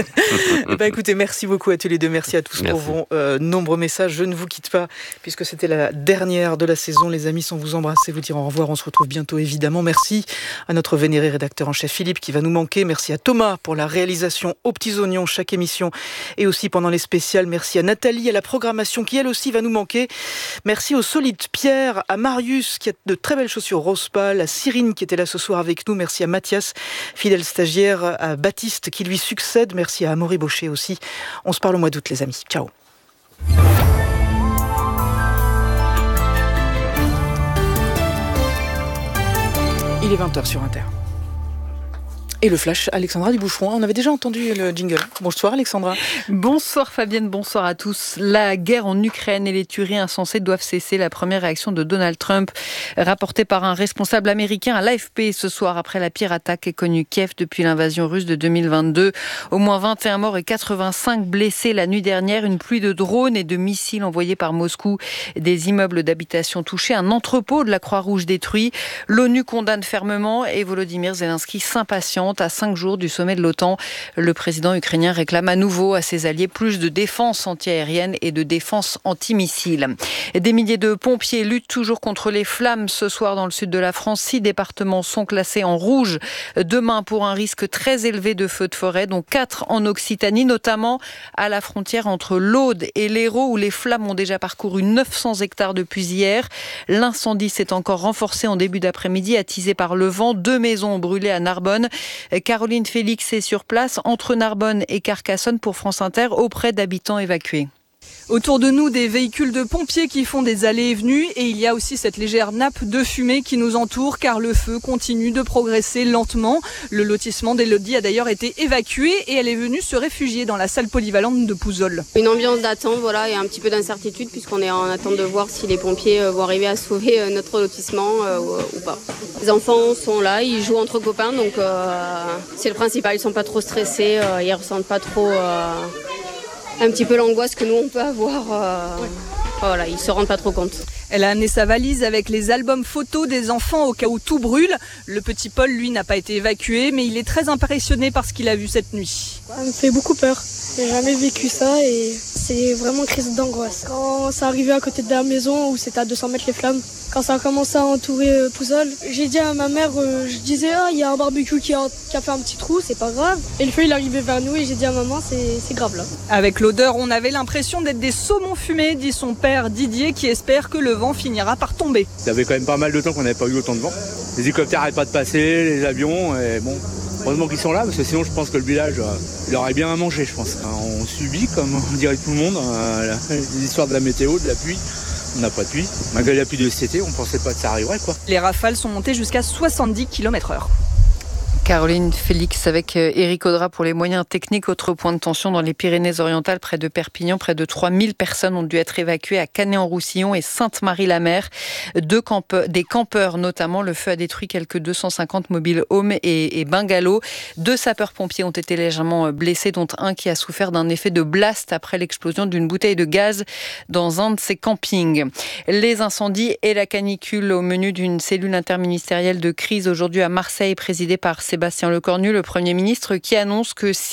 Eh bien, écoutez, merci beaucoup à tous les deux, merci à tous merci. pour vos euh, nombreux messages, je ne vous quitte pas, puisque c'était la dernière de la saison, les amis, sans vous embrasser, vous dire au revoir, on se retrouve bientôt, évidemment. Merci à notre vénéré rédacteur en chef Philippe, qui va nous manquer, merci à Thomas pour la réalisation aux petits oignons chaque émission et aussi pendant les spéciales. Merci à Nathalie, à la programmation qui elle aussi va nous manquer. Merci au solide Pierre, à Marius qui a de très belles chaussures rose pâle, à Cyrine qui était là ce soir avec nous. Merci à Mathias, fidèle stagiaire, à Baptiste qui lui succède. Merci à Amaury Baucher aussi. On se parle au mois d'août les amis. Ciao. Il est vingt heures sur Inter. Et le flash, Alexandra Duboucheron. On avait déjà entendu le jingle. Bonsoir Alexandra. Bonsoir Fabienne, bonsoir à tous. La guerre en Ukraine et les tueries insensées doivent cesser. La première réaction de Donald Trump, rapportée par un responsable américain à l'A F P ce soir après la pire attaque qu'ait connue Kiev depuis l'invasion russe de deux mille vingt-deux. Au moins vingt et un morts et quatre-vingt-cinq blessés la nuit dernière. Une pluie de drones et de missiles envoyés par Moscou. Des immeubles d'habitation touchés. Un entrepôt de la Croix-Rouge détruit. L'ONU condamne fermement et Volodymyr Zelensky s'impatiente. À cinq jours du sommet de l'OTAN, le président ukrainien réclame à nouveau à ses alliés plus de défense antiaérienne et de défense antimissile. Des milliers de pompiers luttent toujours contre les flammes ce soir dans le sud de la France. Six départements sont classés en rouge demain pour un risque très élevé de feux de forêt, dont quatre en Occitanie, notamment à la frontière entre l'Aude et l'Hérault, où les flammes ont déjà parcouru neuf cents hectares depuis hier. L'incendie s'est encore renforcé en début d'après-midi, attisé par le vent. Deux maisons ont brûlé à Narbonne. Caroline Félix est sur place entre Narbonne et Carcassonne pour France Inter auprès d'habitants évacués. Autour de nous, des véhicules de pompiers qui font des allées et venues et il y a aussi cette légère nappe de fumée qui nous entoure car le feu continue de progresser lentement. Le lotissement d'Élodie a d'ailleurs été évacué et elle est venue se réfugier dans la salle polyvalente de Pouzol. Une ambiance d'attente, voilà, et un petit peu d'incertitude puisqu'on est en attente de voir si les pompiers vont arriver à sauver notre lotissement euh, ou pas. Les enfants sont là, ils jouent entre copains, donc euh, c'est le principal, ils sont pas trop stressés, euh, ils ressentent pas trop... Euh, un petit peu l'angoisse que nous on peut avoir, euh, ouais. Voilà, ils se rendent pas trop compte. Elle a amené sa valise avec les albums photos des enfants au cas où tout brûle. Le petit Paul, lui, n'a pas été évacué, mais il est très impressionné par ce qu'il a vu cette nuit. Ça me fait beaucoup peur. J'ai jamais vécu ça et c'est vraiment une crise d'angoisse. Quand ça arrivait à côté de la maison où c'était à deux cents mètres les flammes, quand ça a commencé à entourer euh, Pouzol, j'ai dit à ma mère, euh, je disais, ah, il y a un barbecue qui a, qui a fait un petit trou, c'est pas grave. Et le feu, il est arrivé vers nous et j'ai dit à maman, c'est, c'est grave là. Avec l'odeur, on avait l'impression d'être des saumons fumés, dit son père Didier, qui espère que le vent finira par tomber. Ça fait quand même pas mal de temps qu'on n'avait pas eu autant de vent. Les hélicoptères n'arrêtent pas de passer, les avions, et bon, heureusement qu'ils sont là, parce que sinon je pense que le village, euh, il aurait bien à manger, je pense. On subit, comme on dirait tout le monde, euh, les histoires de la météo, de la pluie. On n'a pas de pluie. Malgré la pluie de cet été, on ne pensait pas que ça arriverait, quoi. Les rafales sont montées jusqu'à soixante-dix kilomètres heure. Caroline Félix avec Éric Audra pour les moyens techniques. Autre point de tension dans les Pyrénées-Orientales, près de Perpignan. Près de trois mille personnes ont dû être évacuées à Canet-en-Roussillon et Sainte-Marie-la-Mer. Deux campe- des campeurs notamment. Le feu a détruit quelques deux cent cinquante mobiles homes et, et bungalows. Deux sapeurs-pompiers ont été légèrement blessés, dont un qui a souffert d'un effet de blast après l'explosion d'une bouteille de gaz dans un de ses campings. Les incendies et la canicule au menu d'une cellule interministérielle de crise aujourd'hui à Marseille, présidée par Sébastien Lecornu, le Premier ministre, qui annonce que si